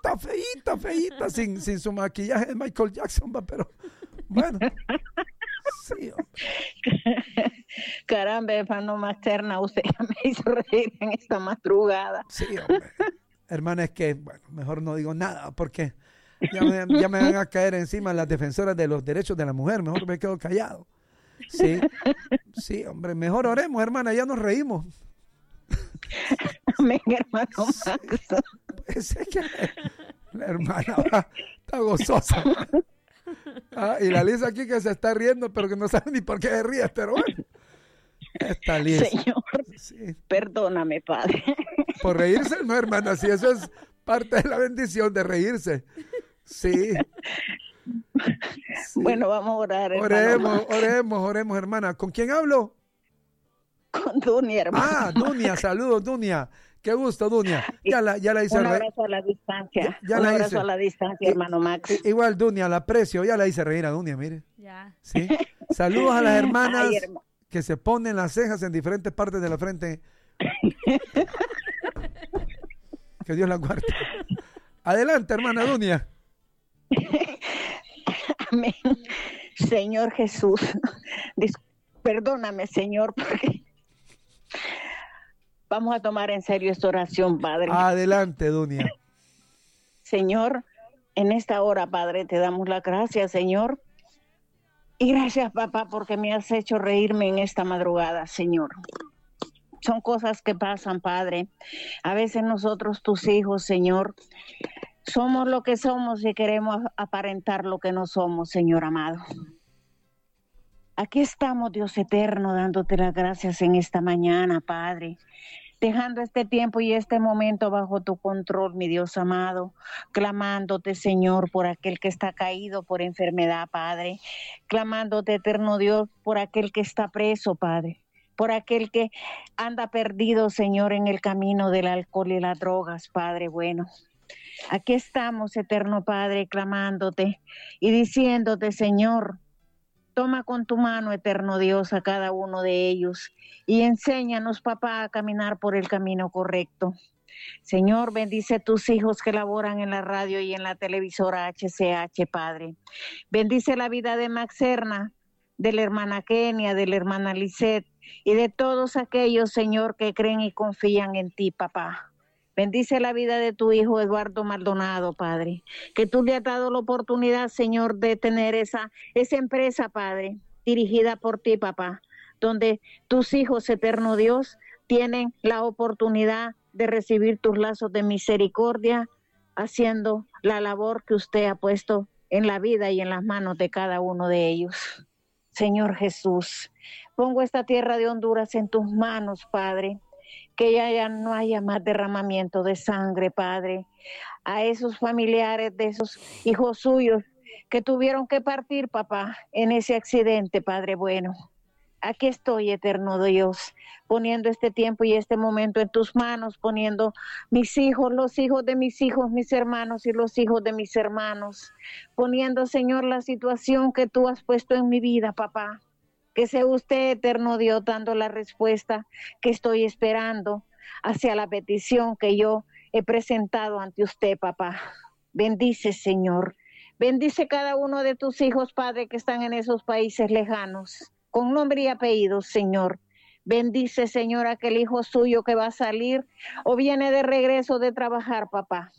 Speaker 1: sin su maquillaje de Michael Jackson, va, pero bueno. Sí,
Speaker 4: Caramba, hermano Materna, usted me hizo reír en esta madrugada.
Speaker 1: Sí, hombre. Hermana, es que, bueno, mejor no digo nada, porque ya me van a caer encima las defensoras de los derechos de la mujer. Mejor me quedo callado. Sí, hombre, mejor oremos, hermana, ya nos reímos.
Speaker 4: Amén, hermano Max.
Speaker 1: Pues es que la hermana está gozosa. Y la Lisa aquí que se está riendo, pero que no sabe ni por qué se ríe, pero bueno. Está Lisa.
Speaker 4: Señor,
Speaker 1: sí.
Speaker 4: Perdóname, Padre.
Speaker 1: Por reírse, no, hermana, si eso es parte de la bendición de reírse. Sí.
Speaker 4: Bueno, vamos a orar, hermano.
Speaker 1: Oremos, hermana. ¿Con quién hablo?
Speaker 4: Con Dunia, hermano.
Speaker 1: Dunia, saludos, Dunia. Qué gusto, Dunia. Ya la hice.
Speaker 4: Un abrazo a la distancia.
Speaker 1: Un
Speaker 4: abrazo a la distancia, hermano Max.
Speaker 1: Igual, Dunia, la aprecio. Ya la hice reír a Dunia, mire.
Speaker 2: Ya.
Speaker 1: Sí. Saludos a las hermanas que se ponen las cejas en diferentes partes de la frente. Que Dios la guarde. Adelante, hermana Dunia.
Speaker 4: Amén. Señor Jesús, perdóname, Señor, porque vamos a tomar en serio esta oración, Padre.
Speaker 1: Adelante, Dunia.
Speaker 4: Señor, en esta hora, Padre, te damos las gracias, Señor. Y gracias, papá, porque me has hecho reírme en esta madrugada, Señor. Son cosas que pasan, Padre. A veces nosotros, tus hijos, Señor, somos lo que somos y queremos aparentar lo que no somos, Señor amado. Aquí estamos, Dios eterno, dándote las gracias en esta mañana, Padre. Dejando este tiempo y este momento bajo tu control, mi Dios amado, clamándote, Señor, por aquel que está caído por enfermedad, Padre, clamándote, eterno Dios, por aquel que está preso, Padre, por aquel que anda perdido, Señor, en el camino del alcohol y las drogas, Padre bueno. Aquí estamos, eterno Padre, clamándote y diciéndote, Señor, toma con tu mano, eterno Dios, a cada uno de ellos y enséñanos, papá, a caminar por el camino correcto. Señor, bendice a tus hijos que laboran en la radio y en la televisora HCH, Padre. Bendice la vida de Maxerna, de la hermana Kenia, de la hermana Lisette y de todos aquellos, Señor, que creen y confían en ti, papá. Bendice la vida de tu hijo Eduardo Maldonado, Padre, que tú le has dado la oportunidad, Señor, de tener esa empresa, Padre, dirigida por ti, papá, donde tus hijos, eterno Dios, tienen la oportunidad de recibir tus lazos de misericordia, haciendo la labor que usted ha puesto en la vida y en las manos de cada uno de ellos. Señor Jesús, pongo esta tierra de Honduras en tus manos, Padre, que ya no haya más derramamiento de sangre, Padre, a esos familiares de esos hijos suyos que tuvieron que partir, papá, en ese accidente, Padre bueno. Aquí estoy, eterno Dios, poniendo este tiempo y este momento en tus manos, poniendo mis hijos, los hijos de mis hijos, mis hermanos y los hijos de mis hermanos, poniendo, Señor, la situación que tú has puesto en mi vida, papá. Que sea usted, eterno Dios, dando la respuesta que estoy esperando hacia la petición que yo he presentado ante usted, papá. Bendice, Señor. Bendice cada uno de tus hijos, Padre, que están en esos países lejanos, con nombre y apellido, Señor. Bendice, Señor, aquel hijo suyo que va a salir o viene de regreso de trabajar, papá.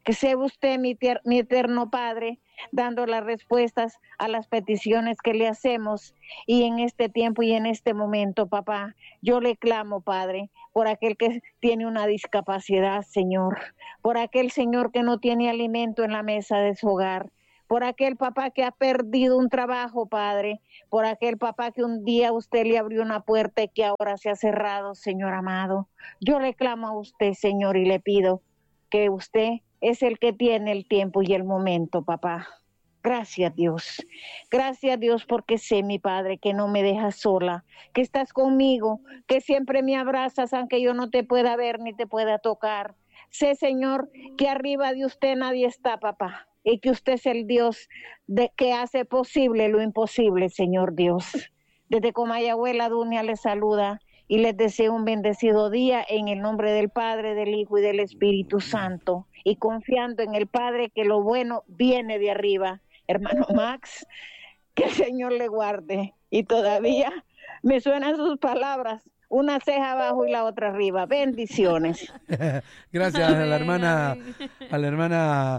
Speaker 4: Que sea usted mi eterno Padre, dando las respuestas a las peticiones que le hacemos. Y en este tiempo y en este momento, papá, yo le clamo, Padre, por aquel que tiene una discapacidad, Señor, por aquel Señor que no tiene alimento en la mesa de su hogar, por aquel papá que ha perdido un trabajo, Padre, por aquel papá que un día usted le abrió una puerta y que ahora se ha cerrado, Señor amado. Yo le clamo a usted, Señor, y le pido que usted es el que tiene el tiempo y el momento, papá. Gracias, Dios. Gracias, Dios, porque sé, mi Padre, que no me dejas sola, que estás conmigo, que siempre me abrazas, aunque yo no te pueda ver ni te pueda tocar. Sé, Señor, que arriba de usted nadie está, papá, y que usted es el Dios que hace posible lo imposible, Señor Dios. Desde Comayagüela, Dunia les saluda y les deseo un bendecido día en el nombre del Padre, del Hijo y del Espíritu Santo, y confiando en el Padre que lo bueno viene de arriba. Hermano Max, que el Señor le guarde. Y todavía me suenan sus palabras, una ceja abajo y la otra arriba. Bendiciones.
Speaker 1: Gracias a la hermana,
Speaker 2: Amén.
Speaker 1: a la hermana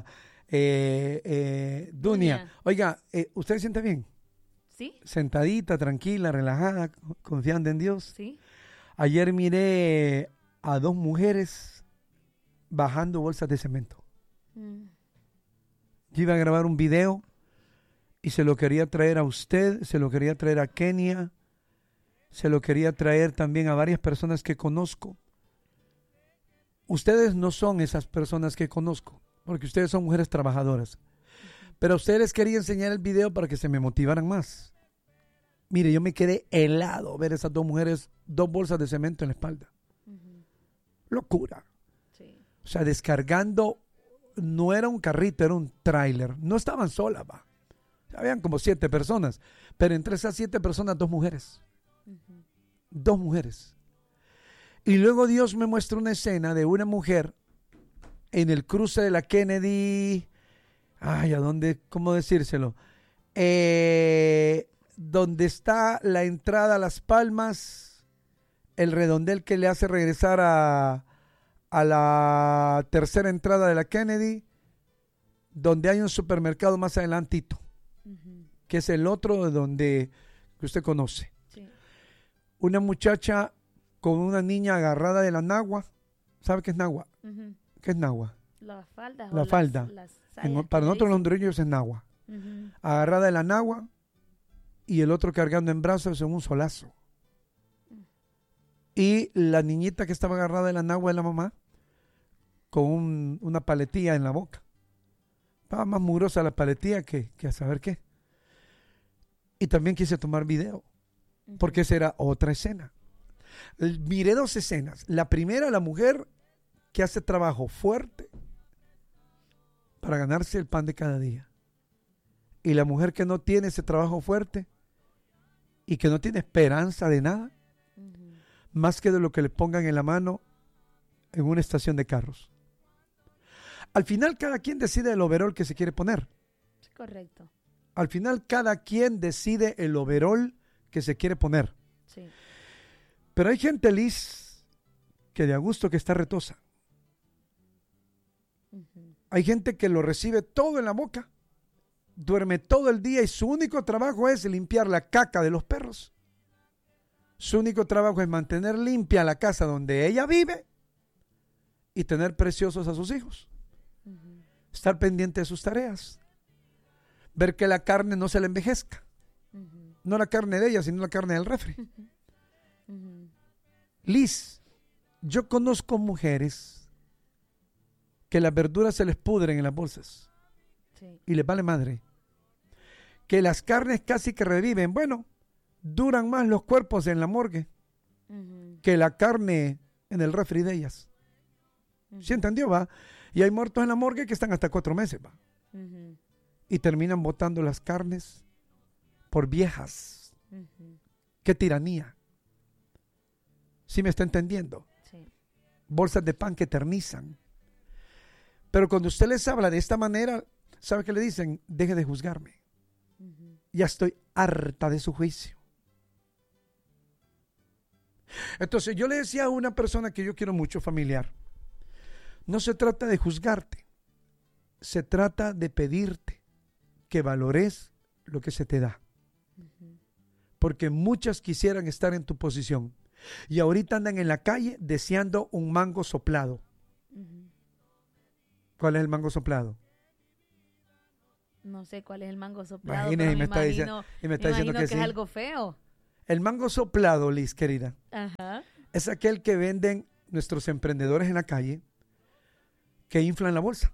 Speaker 1: Dunia. Oiga, ¿usted se siente bien?
Speaker 2: ¿Sí?
Speaker 1: Sentadita, tranquila, relajada, confiando en Dios.
Speaker 2: ¿Sí?
Speaker 1: Ayer miré a 2 mujeres bajando bolsas de cemento.
Speaker 2: Mm.
Speaker 1: Yo iba a grabar un video y se lo quería traer a usted, se lo quería traer a Kenia, se lo quería traer también a varias personas que conozco. Ustedes no son esas personas que conozco, porque ustedes son mujeres trabajadoras. Pero a ustedes les quería enseñar el video para que se me motivaran más. Mire, yo me quedé helado ver esas 2 mujeres, 2 bolsas de cemento en la espalda.
Speaker 2: Ujú.
Speaker 1: Locura.
Speaker 2: Sí.
Speaker 1: O sea, descargando, no era un carrito, era un tráiler. No estaban solas, va. Habían como 7 personas, pero entre esas 7 personas, 2 mujeres.
Speaker 2: Ujú.
Speaker 1: 2 mujeres. Y luego Dios me muestra una escena de una mujer en el cruce de la Kennedy. Ay, ¿a dónde? ¿Cómo decírselo? Donde está la entrada a Las Palmas, el redondel que le hace regresar a la tercera entrada de la Kennedy, donde hay un supermercado más adelantito,
Speaker 2: Ujú.
Speaker 1: que es el otro donde que usted conoce.
Speaker 2: Sí.
Speaker 1: Una muchacha con una niña agarrada de la nagua. ¿Sabe qué es nagua?
Speaker 2: Ujú.
Speaker 1: ¿Qué es nagua?
Speaker 2: Las faldas.
Speaker 1: La
Speaker 2: o
Speaker 1: falda.
Speaker 2: Las sayas
Speaker 1: Para
Speaker 2: que le
Speaker 1: nosotros los
Speaker 2: dicen.
Speaker 1: hondureños es nagua.
Speaker 2: Ujú.
Speaker 1: Agarrada de la nagua y el otro cargando en brazos en un solazo. Y la niñita que estaba agarrada de la nagua de la mamá con una paletilla en la boca. Estaba más mugrosa la paletilla que a saber qué. Y también quise tomar video,
Speaker 2: Ujú.
Speaker 1: porque esa era otra escena. Miré 2 escenas. La primera, la mujer que hace trabajo fuerte para ganarse el pan de cada día. Y la mujer que no tiene ese trabajo fuerte y que no tiene esperanza de nada,
Speaker 2: Ujú.
Speaker 1: más que de lo que le pongan en la mano en una estación de carros. Al final cada quien decide el overol que se quiere poner.
Speaker 2: Sí, correcto.
Speaker 1: Al final cada quien decide el overol que se quiere poner.
Speaker 2: Sí.
Speaker 1: Pero hay gente, Liz, que de a gusto que está retosa.
Speaker 2: Ujú.
Speaker 1: Hay gente que lo recibe todo en la boca, duerme todo el día y su único trabajo es limpiar la caca de los perros. Su único trabajo es mantener limpia la casa donde ella vive y tener preciosos a sus hijos.
Speaker 2: Ujú.
Speaker 1: Estar pendiente de sus tareas. Ver que la carne no se le envejezca.
Speaker 2: Ujú.
Speaker 1: No la carne de ella, sino la carne del refri.
Speaker 2: Ujú.
Speaker 1: Liz, yo conozco mujeres que las verduras se les pudren en las bolsas
Speaker 2: Sí.
Speaker 1: y les vale madre. Que las carnes casi que reviven. Bueno, duran más los cuerpos en la morgue
Speaker 2: Ujú.
Speaker 1: que la carne en el refri de ellas.
Speaker 2: Ujú.
Speaker 1: ¿Sí entendió, va? Y hay muertos en la morgue que están hasta 4 meses, va.
Speaker 2: Ujú.
Speaker 1: Y terminan botando las carnes por viejas.
Speaker 2: Ujú.
Speaker 1: ¡Qué tiranía! ¿Sí me está entendiendo?
Speaker 2: Sí.
Speaker 1: Bolsas de pan que eternizan. Pero cuando usted les habla de esta manera, ¿sabe qué le dicen? Deje de juzgarme.
Speaker 2: Ujú.
Speaker 1: Ya estoy harta de su juicio. Entonces yo le decía a una persona que yo quiero mucho, familiar, no se trata de juzgarte, se trata de pedirte que valores lo que se te da. Porque muchas quisieran estar en tu posición y ahorita andan en la calle deseando un mango soplado. ¿Cuál es el mango soplado?
Speaker 2: No sé cuál es el mango soplado,
Speaker 1: Imagínese,
Speaker 2: pero
Speaker 1: me está diciendo que
Speaker 2: que
Speaker 1: sí.
Speaker 2: es algo feo.
Speaker 1: El mango soplado, Liz, querida,
Speaker 2: Ajá.
Speaker 1: es aquel que venden nuestros emprendedores en la calle que inflan la bolsa.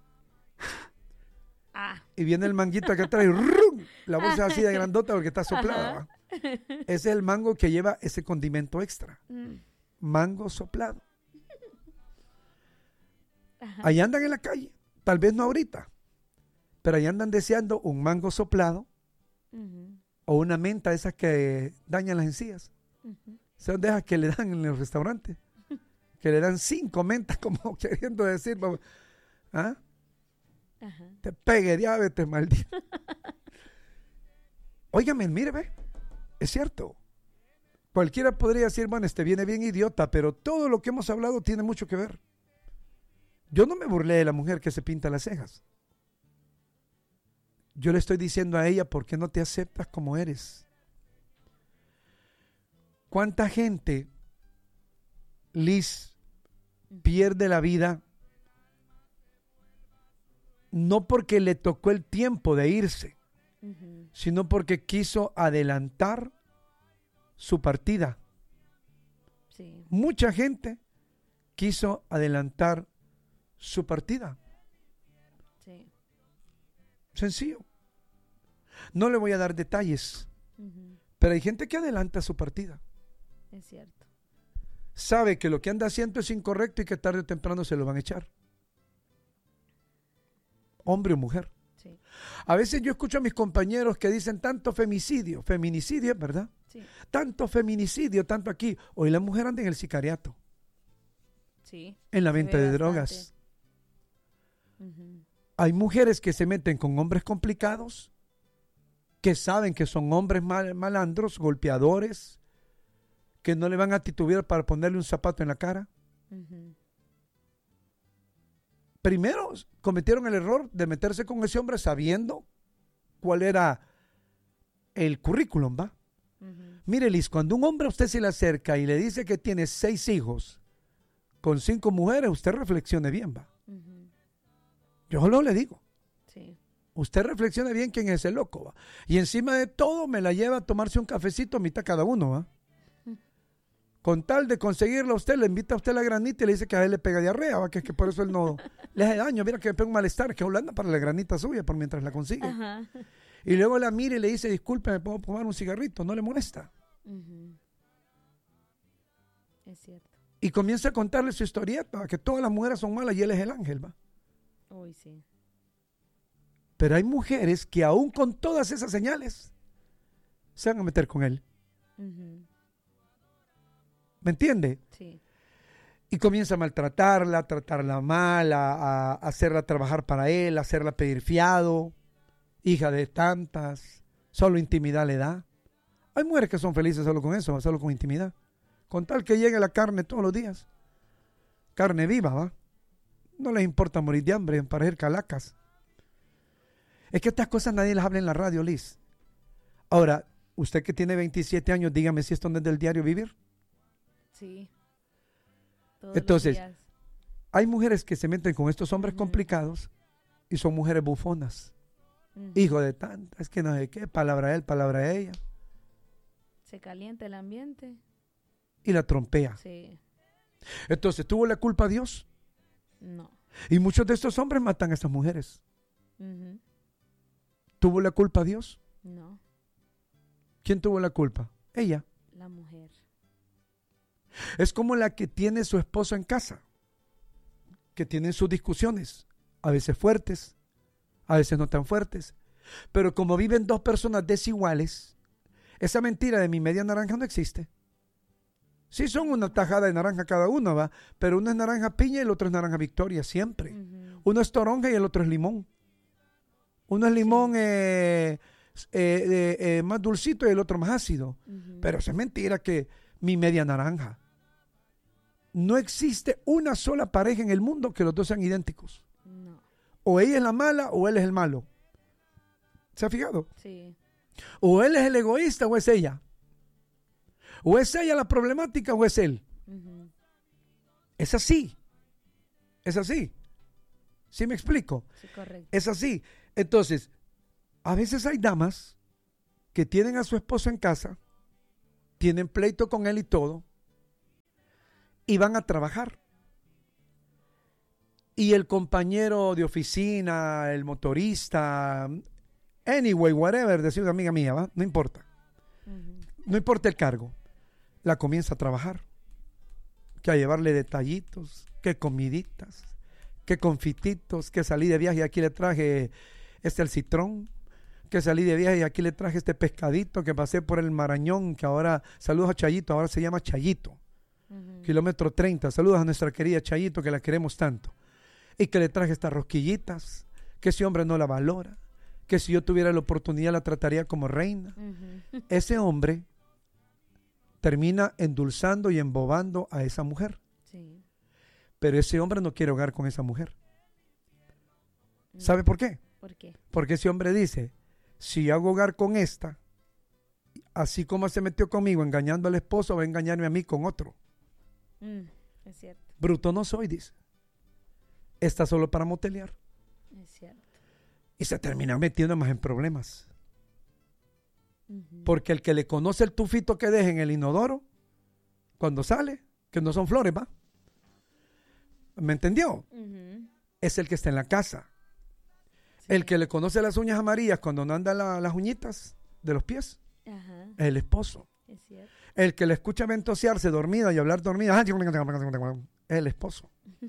Speaker 2: Ah.
Speaker 1: Y viene el manguito acá atrás y ¡rum! La bolsa así de grandota porque está soplada. ¿Va? Ese es el mango que lleva ese condimento extra. Mango soplado. Ahí andan en la calle, tal vez no ahorita, pero ahí andan deseando un mango soplado o una menta, esas que dañan las encías. Son de esas que le dan en los restaurantes, que le dan 5 mentas, como queriendo decir, ¿ah? Te pegue diabetes, maldito. Óigame, mire, ve, es cierto. Cualquiera podría decir, bueno, viene bien idiota, pero todo lo que hemos hablado tiene mucho que ver. Yo no me burlé de la mujer que se pinta las cejas. Yo le estoy diciendo a ella, ¿por qué no te aceptas como eres? ¿Cuánta gente, Liz, pierde la vida no porque le tocó el tiempo de irse, sino porque quiso adelantar su partida?
Speaker 2: Sí.
Speaker 1: Mucha gente quiso adelantar su partida.
Speaker 2: Sí.
Speaker 1: Sencillo. No le voy a dar detalles, pero hay gente que adelanta su partida.
Speaker 2: Es cierto.
Speaker 1: Sabe que lo que anda haciendo es incorrecto y que tarde o temprano se lo van a echar. Hombre o mujer.
Speaker 2: Sí.
Speaker 1: A veces yo escucho a mis compañeros que dicen tanto feminicidio, ¿verdad?
Speaker 2: Sí.
Speaker 1: Tanto feminicidio, tanto aquí. Hoy la mujer anda en el sicariato,
Speaker 2: Sí.
Speaker 1: en la
Speaker 2: Se
Speaker 1: venta
Speaker 2: ve
Speaker 1: de
Speaker 2: bastante.
Speaker 1: drogas. Hay mujeres que se meten con hombres complicados, que saben que son hombres malandros, golpeadores, que no le van a titubear para ponerle un zapato en la cara. Primero cometieron el error de meterse con ese hombre sabiendo cuál era el currículum, ¿va? Mire, Liz, cuando un hombre a usted se le acerca y le dice que tiene 6 hijos con 5 mujeres, usted reflexione bien, ¿va? Yo solo le digo.
Speaker 2: Sí.
Speaker 1: Usted reflexione bien quién es el loco, ¿va? Y encima de todo me la lleva a tomarse un cafecito a mitad cada uno, ¿va? Con tal de conseguirlo a usted, le invita a usted la granita y le dice que a él le pega diarrea, ¿va? Que es que por eso él no le hace daño. Mira que me pega un malestar, que Holanda para la granita suya por mientras la consigue.
Speaker 2: Ajá.
Speaker 1: Y luego la mira y le dice, disculpe, ¿me puedo fumar un cigarrito? No le molesta.
Speaker 2: Es cierto.
Speaker 1: Y comienza a contarle su historieta, que todas las mujeres son malas y él es el ángel, ¿va?
Speaker 2: Uy, sí.
Speaker 1: Pero hay mujeres que aún con todas esas señales se van a meter con él. ¿Me entiende?
Speaker 2: Sí.
Speaker 1: Y comienza a maltratarla, a tratarla mal, a hacerla trabajar para él, a hacerla pedir fiado, hija de tantas, solo intimidad le da. Hay mujeres que son felices solo con eso, solo con intimidad. Con tal que llegue la carne todos los días. Carne viva, ¿va? No les importa morir de hambre, emparecer calacas. Es que estas cosas nadie las habla en la radio, Liz. Ahora, usted que tiene 27 años, dígame si esto no es del diario vivir.
Speaker 2: Sí. Todos
Speaker 1: Entonces,
Speaker 2: los días.
Speaker 1: hay mujeres que se meten con estos hombres complicados y son mujeres bufonas. Hijo de tantas, que no sé qué, palabra él, palabra ella.
Speaker 2: Se calienta el ambiente.
Speaker 1: Y la trompea.
Speaker 2: Sí.
Speaker 1: Entonces, ¿tuvo la culpa Dios?
Speaker 2: No.
Speaker 1: Y muchos de estos hombres matan a estas mujeres. ¿Tuvo la culpa Dios?
Speaker 2: No.
Speaker 1: ¿Quién tuvo la culpa? Ella.
Speaker 2: La mujer.
Speaker 1: Es como la que tiene su esposo en casa, que tienen sus discusiones, a veces fuertes, a veces no tan fuertes, pero como viven dos personas desiguales, esa mentira de mi media naranja no existe. Sí son una tajada de naranja cada uno, ¿va? Pero uno es naranja piña y el otro es naranja victoria, siempre. Uno es toronja y el otro es limón. Uno es limón más dulcito y el otro más ácido. Pero eso es mentira que mi media naranja. No existe una sola pareja en el mundo que los dos sean idénticos.
Speaker 2: No.
Speaker 1: O ella es la mala o él es el malo. ¿Se ha fijado?
Speaker 2: Sí.
Speaker 1: O él es el egoísta o es ella. O es ella la problemática o es él.
Speaker 2: Ujú.
Speaker 1: Es así. Es así. ¿Sí me explico?
Speaker 2: Sí, correcto.
Speaker 1: Es así. Entonces, a veces hay damas que tienen a su esposo en casa, tienen pleito con él y todo, y van a trabajar. Y el compañero de oficina, el motorista, anyway, whatever, decía una amiga mía, ¿va? No importa.
Speaker 2: Ujú.
Speaker 1: No importa el cargo. La comienza a trabajar. Que a llevarle detallitos, que comiditas, que confititos, que salí de viaje y aquí le traje el citrón, que salí de viaje y aquí le traje este pescadito, que pasé por el Marañón, que ahora, saludos a Chayito, ahora se llama Chayito,
Speaker 2: Ujú.
Speaker 1: kilómetro 30, saludos a nuestra querida Chayito, que la queremos tanto, y que le traje estas rosquillitas, que ese hombre no la valora, que si yo tuviera la oportunidad la trataría como reina.
Speaker 2: Ujú.
Speaker 1: Ese hombre termina endulzando y embobando a esa mujer.
Speaker 2: Sí.
Speaker 1: Pero ese hombre no quiere hogar con esa mujer. ¿Sabe
Speaker 2: Mm.
Speaker 1: por qué?
Speaker 2: ¿Por qué?
Speaker 1: Porque ese hombre dice, si hago hogar con esta, así como se metió conmigo engañando al esposo, va a engañarme a mí con otro.
Speaker 2: Es cierto,
Speaker 1: Bruto no soy, dice. Está solo para motelear.
Speaker 2: es cierto.
Speaker 1: Y se termina metiendo más en problemas.
Speaker 2: Ujú.
Speaker 1: Porque el que le conoce el tufito que deja en el inodoro, cuando sale, que no son flores, ¿va? ¿Me entendió?
Speaker 2: Ujú.
Speaker 1: Es el que está en la casa.
Speaker 2: Sí.
Speaker 1: El que le conoce las uñas amarillas cuando no andan las uñitas de los pies,
Speaker 2: Ajá,
Speaker 1: es el esposo.
Speaker 2: es cierto.
Speaker 1: El que le escucha ventosearse dormida y hablar dormida, es el esposo.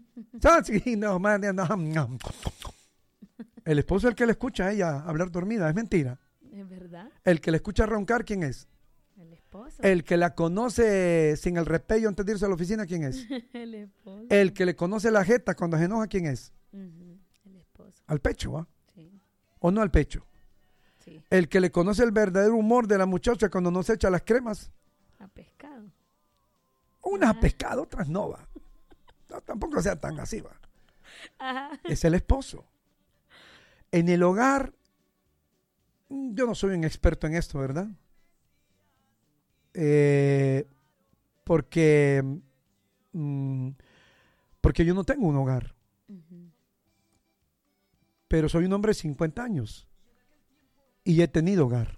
Speaker 1: El esposo es el que le escucha a ella hablar dormida, es mentira.
Speaker 2: ¿Es verdad?
Speaker 1: El que le escucha roncar, ¿quién es?
Speaker 2: El esposo.
Speaker 1: El que la conoce sin el repello antes de irse a la oficina, ¿quién es?
Speaker 2: El esposo.
Speaker 1: El que le conoce la jeta cuando se enoja, ¿quién es?
Speaker 2: Ujú. El esposo.
Speaker 1: Al pecho, ¿va?
Speaker 2: Sí,
Speaker 1: ¿O no al pecho?
Speaker 2: sí.
Speaker 1: El que le conoce el verdadero humor de la muchacha cuando no se echa las cremas.
Speaker 2: A pescado.
Speaker 1: Unas a
Speaker 2: Ajá.
Speaker 1: pescado, otras no, va. No, tampoco sea tan así, va.
Speaker 2: Ajá.
Speaker 1: Es el esposo. En el hogar, yo no soy un experto en esto, ¿verdad? Porque yo no tengo un hogar,
Speaker 2: Ujú.
Speaker 1: pero soy un hombre de 50 años y he tenido hogar.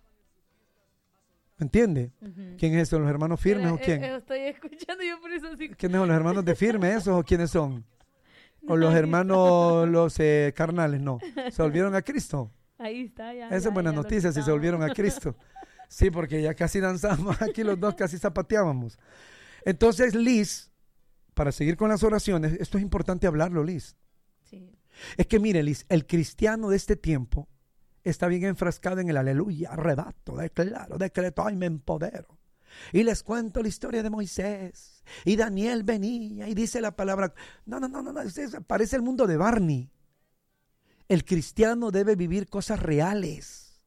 Speaker 1: ¿Me entiende?
Speaker 2: Ujú.
Speaker 1: ¿Quién es eso? ¿Los hermanos firmes
Speaker 2: Mira,
Speaker 1: o quién?
Speaker 2: estoy escuchando yo por eso así.
Speaker 1: ¿Quiénes son los hermanos de firme esos o quiénes son? ¿O los hermanos, los carnales? No. ¿Se volvieron a Cristo?
Speaker 2: Ahí está, ya.
Speaker 1: Esa es buena noticia si se volvieron a Cristo. Sí, porque ya casi danzamos aquí los dos, casi zapateábamos. Entonces, Liz, para seguir con las oraciones, esto es importante hablarlo, Liz.
Speaker 2: Sí.
Speaker 1: Es que mire, Liz, el cristiano de este tiempo está bien enfrascado en el aleluya, arrebato, declaro, decreto, y me empodero. Y les cuento la historia de Moisés. Y Daniel venía y dice la palabra. No, parece el mundo de Barney. El cristiano debe vivir cosas reales.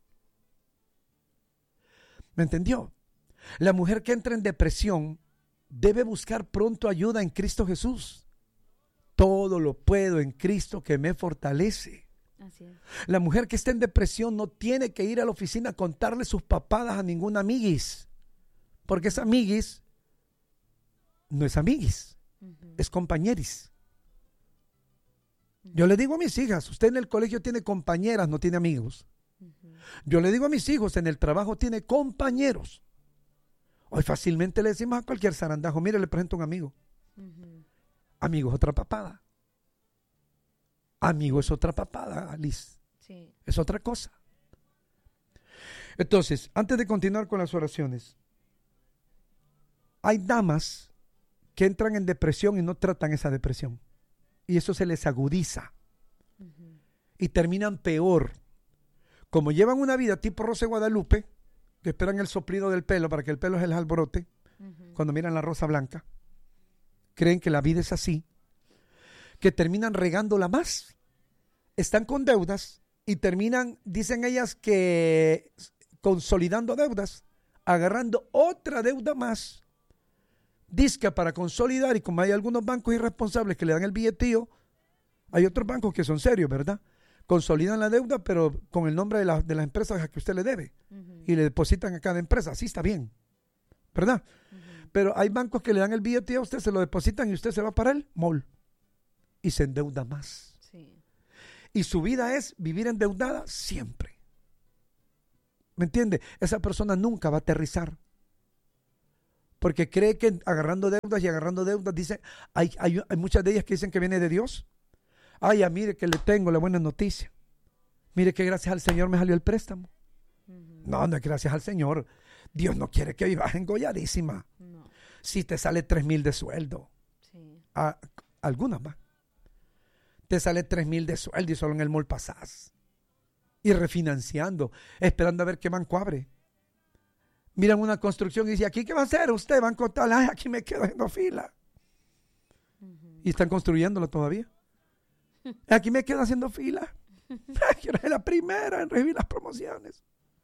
Speaker 1: ¿Me entendió? La mujer que entra en depresión debe buscar pronto ayuda en Cristo Jesús. Todo lo puedo en Cristo que me fortalece.
Speaker 2: Así es.
Speaker 1: La mujer que está en depresión no tiene que ir a la oficina a contarle sus papadas a ningún amiguis. Porque esa amiguis no es amiguis,
Speaker 2: Ujú.
Speaker 1: es compañeris. Yo le digo a mis hijas, usted en el colegio tiene compañeras, no tiene amigos.
Speaker 2: Ujú.
Speaker 1: Yo le digo a mis hijos, en el trabajo tiene compañeros. Hoy fácilmente le decimos a cualquier zarandajo, mire, le presento un amigo.
Speaker 2: Ujú.
Speaker 1: Amigo es otra papada. Amigo es otra papada, Liz.
Speaker 2: Sí.
Speaker 1: Es otra cosa. Entonces, antes de continuar con las oraciones, hay damas que entran en depresión y no tratan esa depresión. Y eso se les agudiza.
Speaker 2: Ujú.
Speaker 1: Y terminan peor. Como llevan una vida tipo Rosa de Guadalupe, que esperan el soplido del pelo para que el pelo es el alborote,
Speaker 2: Ujú.
Speaker 1: cuando miran la rosa blanca, creen que la vida es así, que terminan regándola más. Están con deudas y terminan, dicen ellas, que consolidando deudas, agarrando otra deuda más, disque para consolidar, y como hay algunos bancos irresponsables que le dan el billetío Hay otros bancos que son serios, ¿verdad? Consolidan la deuda, pero con el nombre de las empresas a que usted le debe. Y le depositan a cada empresa. Así está bien, ¿verdad? Pero hay bancos que le dan el billete a usted, se lo depositan y usted se va para el mall. Y se endeuda más.
Speaker 2: Sí.
Speaker 1: Y su vida es vivir endeudada siempre. ¿Me entiende? Esa persona nunca va a aterrizar. Porque cree que agarrando deudas, dice, hay muchas de ellas que dicen que viene de Dios. Ay, ya mire que le tengo la buena noticia. Mire que gracias al Señor me salió el préstamo. No es gracias al Señor. Dios no quiere que vivas engolladísima.
Speaker 2: No.
Speaker 1: Si te sale 3,000 de sueldo.
Speaker 2: Sí.
Speaker 1: Algunas más. Te sale 3,000 de sueldo y solo en el mall pasás. Y refinanciando, esperando a ver qué banco abre. Miran una construcción y dicen, ¿aquí qué va a hacer usted, banco tal? Ay, aquí me quedo haciendo fila. Y están construyéndolo todavía. Aquí me quedo haciendo fila. Quiero ser la primera en recibir las promociones.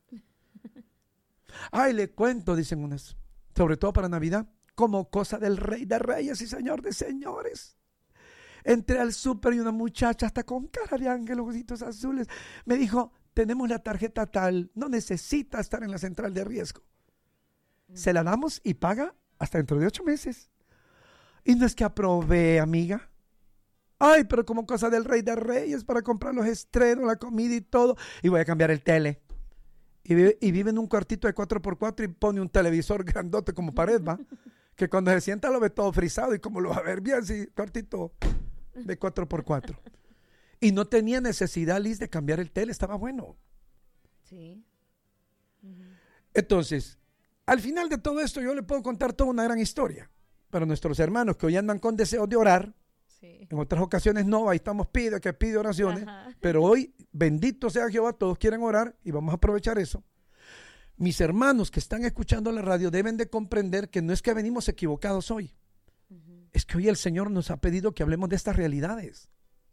Speaker 1: Ay, le cuento, dicen unas, sobre todo para Navidad, como cosa del Rey de Reyes y Señor de Señores. Entré al súper y una muchacha hasta con cara de ángel, ojitos azules, me dijo, tenemos la tarjeta tal, no necesita estar en la central de riesgo. Se la damos y paga hasta dentro de 8 meses. Y no es que aprobé, amiga. Ay, pero como cosa del Rey de Reyes para comprar los estrenos, la comida y todo. Y voy a cambiar el tele. Y vive en un cuartito de 4x4 y pone un televisor grandote como pared, ¿va? Que cuando se sienta lo ve todo frisado y como lo va a ver bien, sí, cuartito de 4x4. Y no tenía necesidad, Liz, de cambiar el tele, estaba bueno.
Speaker 2: Sí.
Speaker 1: Entonces, al final de todo esto yo le puedo contar toda una gran historia. Para nuestros hermanos que hoy andan con deseos de orar,
Speaker 2: Sí.
Speaker 1: en otras ocasiones no, ahí estamos pide oraciones,
Speaker 2: Ajá.
Speaker 1: pero hoy, bendito sea Jehová, todos quieren orar y vamos a aprovechar eso. Mis hermanos que están escuchando la radio deben de comprender que no es que venimos equivocados hoy, es que hoy el Señor nos ha pedido que hablemos de estas realidades.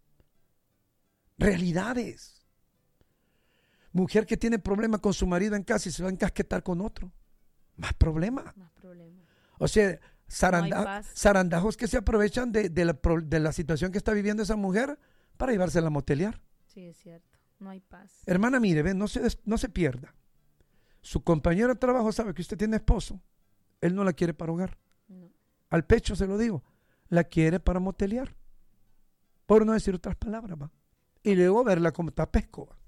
Speaker 1: Realidades. Mujer que tiene problema con su marido en casa y se va a encasquetar con otro. Más problema.
Speaker 2: Más problemas.
Speaker 1: O sea,
Speaker 2: No hay paz.
Speaker 1: zarandajos que se aprovechan de la situación que está viviendo esa mujer para llevársela a motelear.
Speaker 2: Sí, es cierto. No hay paz.
Speaker 1: Hermana, mire, ven, no se pierda. Su compañero de trabajo sabe que usted tiene esposo. Él no la quiere para hogar.
Speaker 2: No.
Speaker 1: Al pecho se lo digo. La quiere para motelear. Por no decir otras palabras, va. Y luego verla como tapesco, va.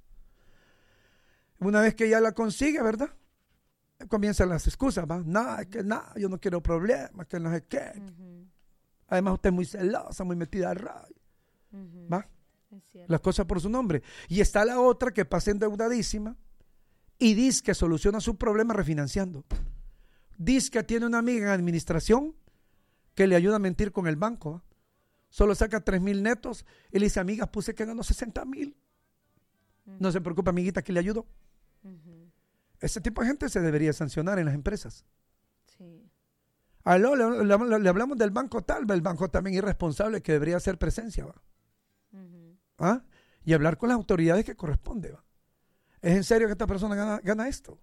Speaker 1: Una vez que ya la consigue, ¿verdad? Comienzan las excusas, ¿va? Nada, es que nada, yo no quiero problemas, que no sé qué. Además, usted es muy celosa, muy metida al radio. ¿Va?
Speaker 2: Es cierto.
Speaker 1: Las cosas por su nombre. Y está la otra que pasa endeudadísima y dice que soluciona su problema refinanciando. Dice que tiene una amiga en administración que le ayuda a mentir con el banco, ¿va? Solo saca 3,000 netos y le dice, amiga, puse que ganó 60,000. No se preocupe, amiguita, que le ayudo. Ese tipo de gente se debería sancionar en las empresas.
Speaker 2: Sí.
Speaker 1: Aló, le hablamos del banco tal, el banco también irresponsable que debería hacer presencia, ¿va? ¿Ah? Y hablar con las autoridades que corresponde, ¿va? ¿Es en serio que esta persona gana esto?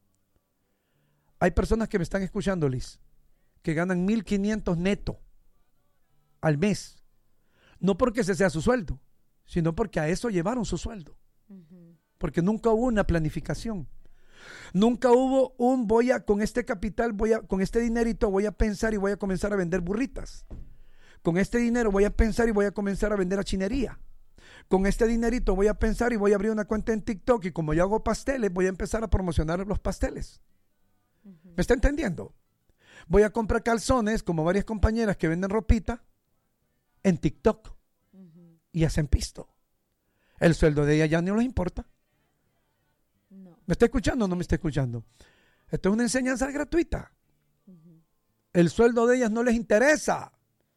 Speaker 1: Hay personas que me están escuchando, Liz, que ganan 1,500 neto al mes. No porque ese sea su sueldo, sino porque a eso llevaron su sueldo. Porque nunca hubo una planificación. Nunca hubo con este capital, con este dinerito voy a pensar y voy a comenzar a vender burritas. Con este dinero voy a pensar y voy a comenzar a vender achinería. Con este dinerito voy a pensar y voy a abrir una cuenta en TikTok y como yo hago pasteles, voy a empezar a promocionar los pasteles. ¿Me está entendiendo? Voy a comprar calzones, como varias compañeras que venden ropita, en TikTok. Y hacen pisto. El sueldo de ella ya no les importa.
Speaker 2: No.
Speaker 1: ¿Me está escuchando o no me está escuchando? Esto es una enseñanza gratuita. El sueldo de ellas no les interesa.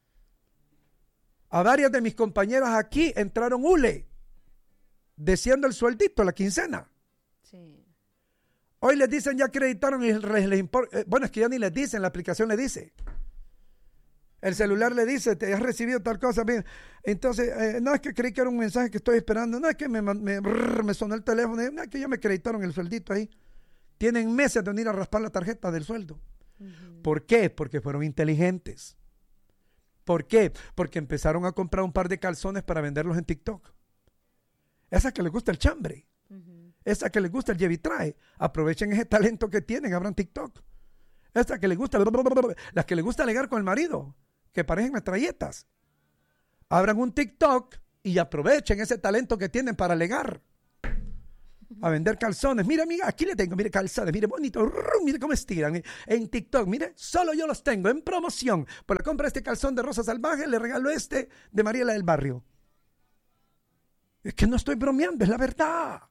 Speaker 1: A varias de mis compañeras aquí entraron hule, deseando el sueldito, la quincena.
Speaker 2: Sí.
Speaker 1: Hoy les dicen ya acreditaron y les importa. Bueno, es que ya ni les dicen, la aplicación le dice. El celular le dice, te has recibido tal cosa. Entonces, no es que creí que era un mensaje que estoy esperando, no es que me sonó el teléfono, no es que ya me acreditaron el sueldito ahí. Tienen meses de venir a raspar la tarjeta del sueldo. ¿Por qué? Porque fueron inteligentes. ¿Por qué? Porque empezaron a comprar un par de calzones para venderlos en TikTok. Esa que les gusta el chambre. Esa que les gusta el llevitraje. Aprovechen ese talento que tienen, abran TikTok. Esa que les gusta, las que les gusta alegar con el marido, que parecen metralletas. Abran un TikTok y aprovechen ese talento que tienen para alegar. A vender calzones. Mira, amiga, aquí le tengo, mire, calzones, mire, bonito, mire cómo estiran. En TikTok, mire, solo yo los tengo en promoción. Por la compra de este calzón de Rosa Salvaje, le regalo este de Mariela del Barrio. Es que no estoy bromeando, es la verdad.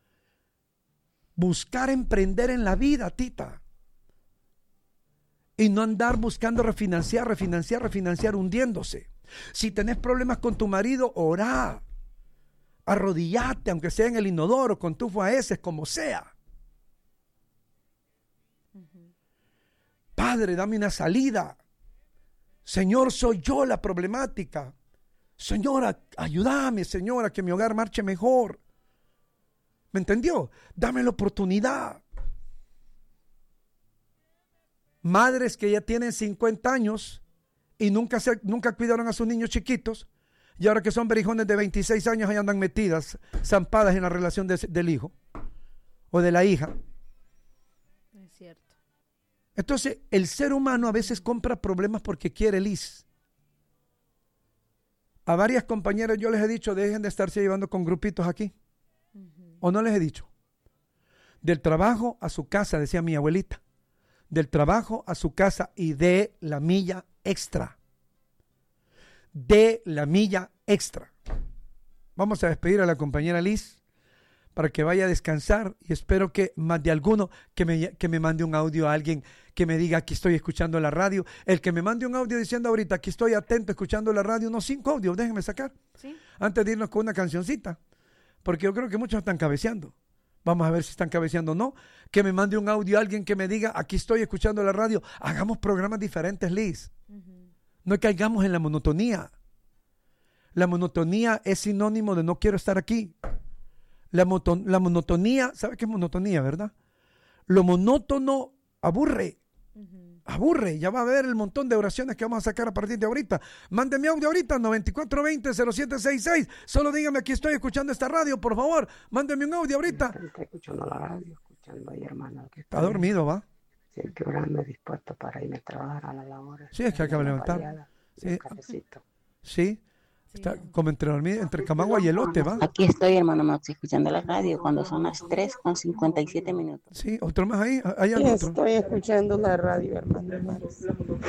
Speaker 1: Buscar emprender en la vida, tita. Y no andar buscando refinanciar, hundiéndose. Si tenés problemas con tu marido, orá. Arrodillate, aunque sea en el inodoro, con tufo a heces, como sea. Padre, dame una salida. Señor, soy yo la problemática. Señora, ayúdame, Señora, que mi hogar marche mejor. ¿Me entendió? Dame la oportunidad. Madres que ya tienen 50 años y nunca cuidaron a sus niños chiquitos, y ahora que son berijones de 26 años, ahí andan metidas, zampadas en la relación del hijo o de la hija.
Speaker 2: Es cierto.
Speaker 1: Entonces, el ser humano a veces compra problemas porque quiere, Liz. A varias compañeras yo les he dicho, dejen de estarse llevando con grupitos aquí. ¿O no les he dicho? Del trabajo a su casa, decía mi abuelita. Del trabajo a su casa y de la milla extra. De la milla extra. Vamos a despedir a la compañera Liz para que vaya a descansar, y espero que más de alguno que me mande un audio a alguien que me diga: aquí estoy escuchando la radio. El que me mande un audio diciendo ahorita: aquí estoy atento escuchando la radio, unos 5 audios, déjenme sacar. ¿Sí? Antes de irnos con una cancioncita, porque yo creo que muchos están cabeceando. Vamos a ver si están cabeceando o no. Que me mande un audio a alguien que me diga: aquí estoy escuchando la radio. Hagamos programas diferentes, Liz. No caigamos en la monotonía. La monotonía es sinónimo de no quiero estar aquí. La monotonía, ¿sabe qué es monotonía, verdad? Lo monótono aburre. Aburre. Ya va a ver el montón de oraciones que vamos a sacar a partir de ahorita. Mándeme audio ahorita, 9420-0766. Solo dígame: aquí estoy escuchando esta radio, por favor. Mándeme un audio ahorita.
Speaker 5: Estoy escuchando la radio, escuchando ahí, hermano.
Speaker 1: Está dormido, ¿va?
Speaker 5: Sí, que orando, dispuesto para irme a trabajar a la labor.
Speaker 1: Sí, es que acaba de levantar. Sí. Sí. Está como entre Camagua y elote, ¿va?
Speaker 6: Aquí estoy, hermano Max, escuchando la radio cuando son las 3:57.
Speaker 1: Sí, otro más ahí. Hay
Speaker 7: Sí,
Speaker 1: otro.
Speaker 7: estoy escuchando la radio, hermano Max.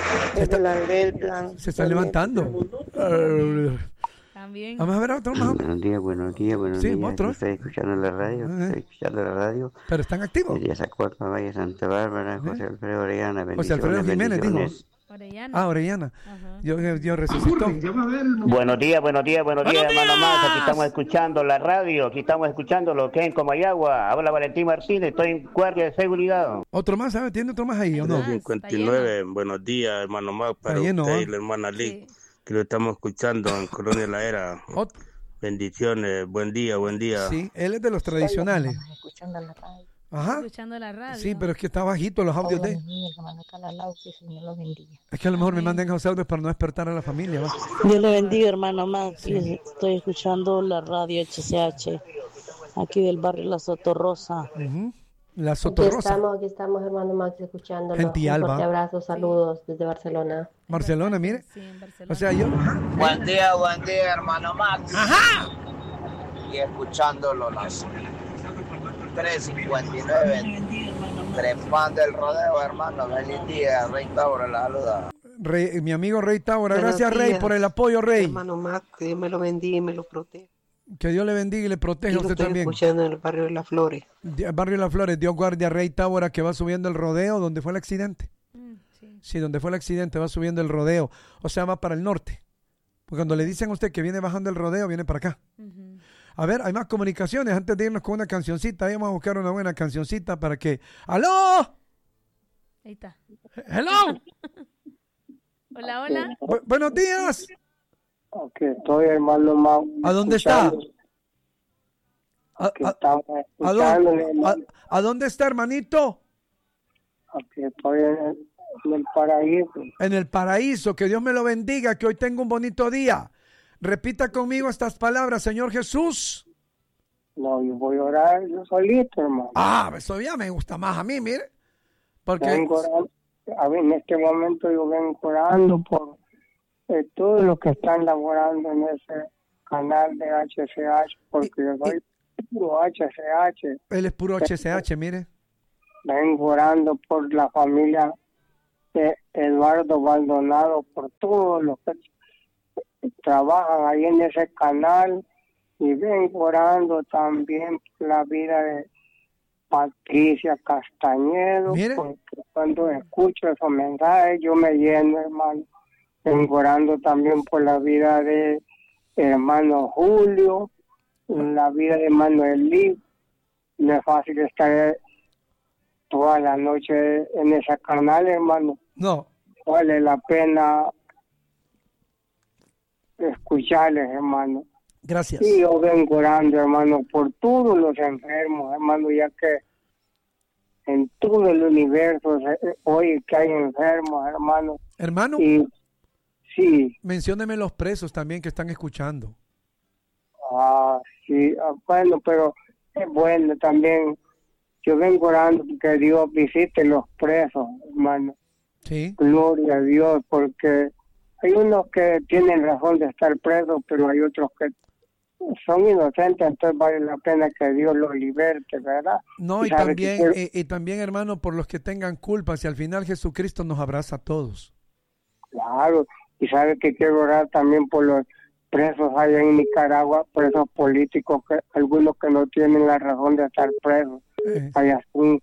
Speaker 7: Se
Speaker 1: está levantando.
Speaker 2: También.
Speaker 1: Vamos a ver otro más.
Speaker 5: Buenos días.
Speaker 1: Sí,
Speaker 5: días.
Speaker 1: otro.
Speaker 5: Estoy escuchando la radio.
Speaker 1: Pero están activos.
Speaker 5: Elías Acuerpa, Valle Santa Bárbara, José Alfredo Orellana.
Speaker 1: José Alfredo Jiménez, dijo. Orellana. Yo resucitó.
Speaker 8: Buenos días, hermano Max. Aquí estamos escuchando la radio, aquí estamos escuchando lo que es en Comayagua. Habla Valentín Martínez, estoy en guardia de seguridad.
Speaker 1: ¿Otro más, sabe? ¿Tiene otro más ahí o no?
Speaker 9: 59, buenos días, hermano Max, para usted y la hermana Liz, que lo estamos escuchando en Colonia La Era. Bendiciones, buen día.
Speaker 1: Sí, él es de los tradicionales.
Speaker 6: Escuchando la radio.
Speaker 1: Ajá.
Speaker 2: Escuchando la radio.
Speaker 1: Sí, pero es que está bajito los audios de... Es que a lo mejor me manden esos audios para no despertar a la familia, ¿va?
Speaker 10: Dios le bendiga, hermano Max. Sí. Estoy escuchando la radio HCH, aquí del barrio La Sotorrosa.
Speaker 1: La Sotorrosa.
Speaker 11: Aquí estamos, hermano Max, escuchándolo.
Speaker 1: Gential,
Speaker 11: un fuerte
Speaker 1: ¿va?
Speaker 11: abrazo, saludos desde Barcelona.
Speaker 1: Barcelona, mire.
Speaker 2: Sí, en Barcelona.
Speaker 1: O sea, yo...
Speaker 12: Buen día, hermano Max.
Speaker 1: ¡Ajá!
Speaker 12: Y escuchándolo las 3:59. Trepando el rodeo, hermano. Feliz día, Rey Tauro, la saluda.
Speaker 1: Mi amigo Rey Tauro, gracias Rey por el apoyo, Rey.
Speaker 7: Hermano Max, que Dios me lo bendiga y me lo proteja.
Speaker 1: Que Dios le bendiga y le proteja a usted también.
Speaker 7: Estoy escuchando en el barrio de Las Flores.
Speaker 1: El barrio de Las Flores, Dios guarde a Rey Tábora, que va subiendo el rodeo donde fue el accidente. Sí, donde fue el accidente va subiendo el rodeo. O sea, va para el norte. Porque cuando le dicen a usted que viene bajando el rodeo, viene para acá. A ver, hay más comunicaciones. Antes de irnos con una cancioncita, ahí vamos a buscar una buena cancioncita para que... ¡Aló!
Speaker 2: Ahí está.
Speaker 1: ¡Hello!
Speaker 2: Hola.
Speaker 1: Buenos días.
Speaker 13: Aquí estoy, hermano Mau.
Speaker 1: ¿A dónde está? ¿A dónde está, hermanito?
Speaker 13: Aquí estoy En el paraíso.
Speaker 1: En el paraíso, que Dios me lo bendiga, que hoy tenga un bonito día. Repita conmigo estas palabras, Señor Jesús.
Speaker 13: No, yo voy a orar yo solito, hermano.
Speaker 1: Eso ya me gusta más a mí, mire. Porque
Speaker 13: en este momento yo vengo orando por todos los que están laborando en ese canal de HCH, porque yo soy puro HCH.
Speaker 1: Él es puro HCH, mire.
Speaker 13: Vengo orando por la familia de Eduardo Maldonado, por todos los que trabajan ahí en ese canal, y vengo orando también por la vida de Patricia Castañedo, porque cuando escucho esos mensajes yo me lleno, hermano. Vengo orando también por la vida de hermano Julio, la vida de Manuel Lee. No es fácil estar toda la noche en ese canal, hermano.
Speaker 1: No.
Speaker 13: Vale la pena escucharles, hermano.
Speaker 1: Gracias.
Speaker 13: Y yo vengo orando, hermano, por todos los enfermos, hermano, ya que en todo el universo hoy que hay enfermos, hermano.
Speaker 1: Hermano.
Speaker 13: Y sí.
Speaker 1: Mencióneme los presos también que están escuchando.
Speaker 13: Sí, bueno, pero es bueno también. Yo vengo orando que Dios visite los presos, hermano.
Speaker 1: Sí.
Speaker 13: Gloria a Dios, porque hay unos que tienen razón de estar presos, pero hay otros que son inocentes, entonces vale la pena que Dios los liberte, ¿verdad?
Speaker 1: No, y también, hermano, por los que tengan culpas, y al final Jesucristo nos abraza a todos.
Speaker 13: Claro, y sabe que quiero orar también por los presos allá en Nicaragua, presos políticos, que algunos que no tienen la razón de estar presos. Hay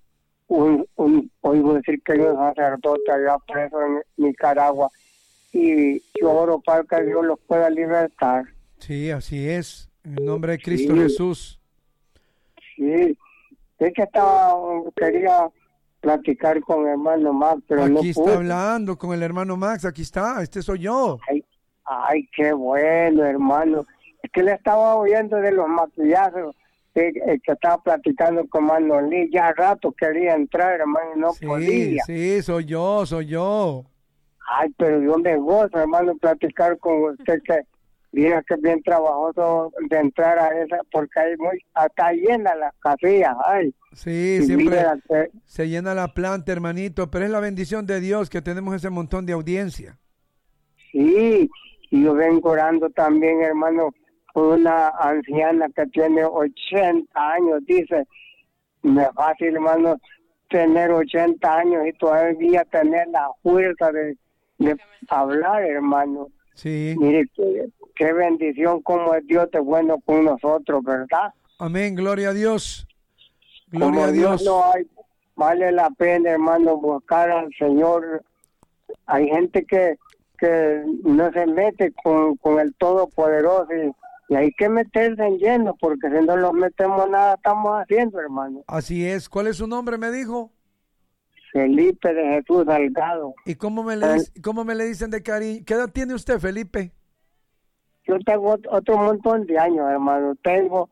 Speaker 13: oigo decir que hay un sacerdote allá preso en Nicaragua, y yo oro para que Dios los pueda libertar.
Speaker 1: Sí, así es, en el nombre de Cristo Jesús.
Speaker 13: Sí, es que quería platicar con el hermano Max, pero
Speaker 1: aquí
Speaker 13: no
Speaker 1: está
Speaker 13: pude.
Speaker 1: Hablando con el hermano Max, aquí está, este soy yo.
Speaker 13: Ay, qué bueno, hermano. Es que le estaba oyendo de los maquillajes, que estaba platicando con Manolí, ya rato quería entrar, hermano, y no podía.
Speaker 1: Sí, soy yo.
Speaker 13: Ay, pero yo me gozo, hermano, platicar con usted, que diga que bien trabajoso de entrar a esa, porque hay acá llena las casillas, ay.
Speaker 1: Sí, siempre se llena la planta, hermanito, pero es la bendición de Dios que tenemos ese montón de audiencia.
Speaker 13: Sí, y yo vengo orando también, hermano, por una anciana que tiene 80 años, dice, no es fácil, hermano, tener 80 años y todavía tener la fuerza de hablar, hermano.
Speaker 1: Sí.
Speaker 13: Mire, qué bendición como es Dios de bueno con nosotros, ¿verdad?
Speaker 1: Amén, gloria a Dios. Gloria
Speaker 13: como
Speaker 1: a Dios.
Speaker 13: No hay, vale la pena, hermano, buscar al Señor. Hay gente que no se mete con el Todopoderoso y hay que meterse en lleno, porque si no los metemos nada estamos haciendo, hermano.
Speaker 1: Así es. ¿Cuál es su nombre, me dijo?
Speaker 13: Felipe de Jesús Salgado.
Speaker 1: ¿Y cómo me le dicen de cariño? ¿Qué edad tiene usted, Felipe?
Speaker 13: Yo tengo otro montón de años, hermano. Tengo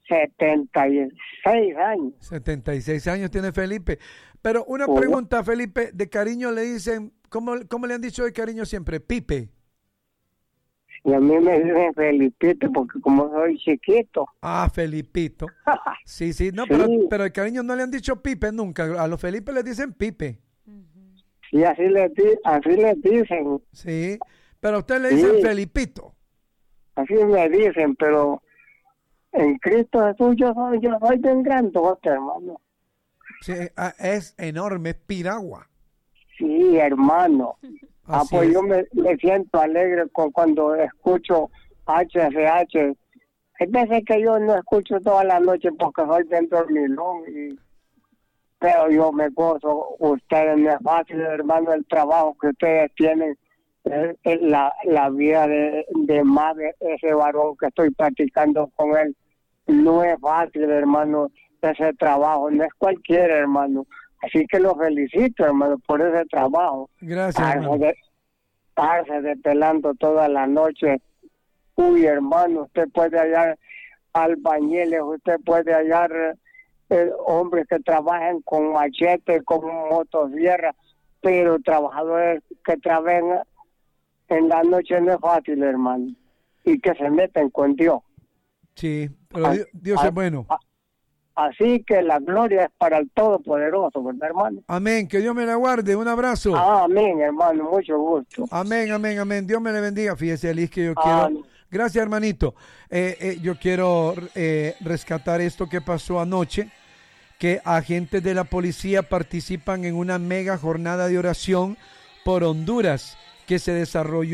Speaker 13: 76 años.
Speaker 1: 76 años tiene Felipe. Pero una pregunta, Felipe, de cariño le dicen, ¿cómo le han dicho de cariño siempre? Pipe.
Speaker 13: Y a mí me dicen Felipito, porque como soy chiquito.
Speaker 1: Ah, Felipito. Sí, no,
Speaker 13: sí.
Speaker 1: Pero de cariño no le han dicho Pipe nunca. A los Felipe les dicen Pipe.
Speaker 13: Sí, así les dicen.
Speaker 1: Sí, pero a usted le dicen Felipito.
Speaker 13: Así me dicen, pero en Cristo Jesús yo soy bien grandote, hermano.
Speaker 1: Sí, es enorme, es piragua.
Speaker 13: Sí, hermano.
Speaker 1: Así
Speaker 13: yo me siento alegre cuando escucho HCH. Hay veces que yo no escucho toda la noche porque soy bien dormilón, pero yo me gozo. Ustedes, no es fácil, hermano, el trabajo que ustedes tienen, la vida de más de ese varón que estoy practicando con él. No es fácil, hermano, ese trabajo, no es cualquiera, hermano. Así que lo felicito, hermano, por ese trabajo.
Speaker 1: Gracias, hermano.
Speaker 13: Estarse despelando toda la noche. Uy, hermano, usted puede hallar albañiles, usted puede hallar hombres que trabajan con machete, con motosierra, pero trabajadores que trabajan en la noche no es fácil, hermano, y que se meten con Dios.
Speaker 1: Sí, pero Dios es bueno.
Speaker 13: Así que la gloria es para el Todopoderoso, ¿verdad, hermano?
Speaker 1: Amén, que Dios me la guarde, un abrazo.
Speaker 13: Amén, hermano, mucho gusto.
Speaker 1: Amén, amén, amén, Dios me le bendiga. Fíjese, Liz, que yo quiero... Gracias, hermanito. Yo quiero rescatar esto que pasó anoche, que agentes de la policía participan en una mega jornada de oración por Honduras que se desarrolló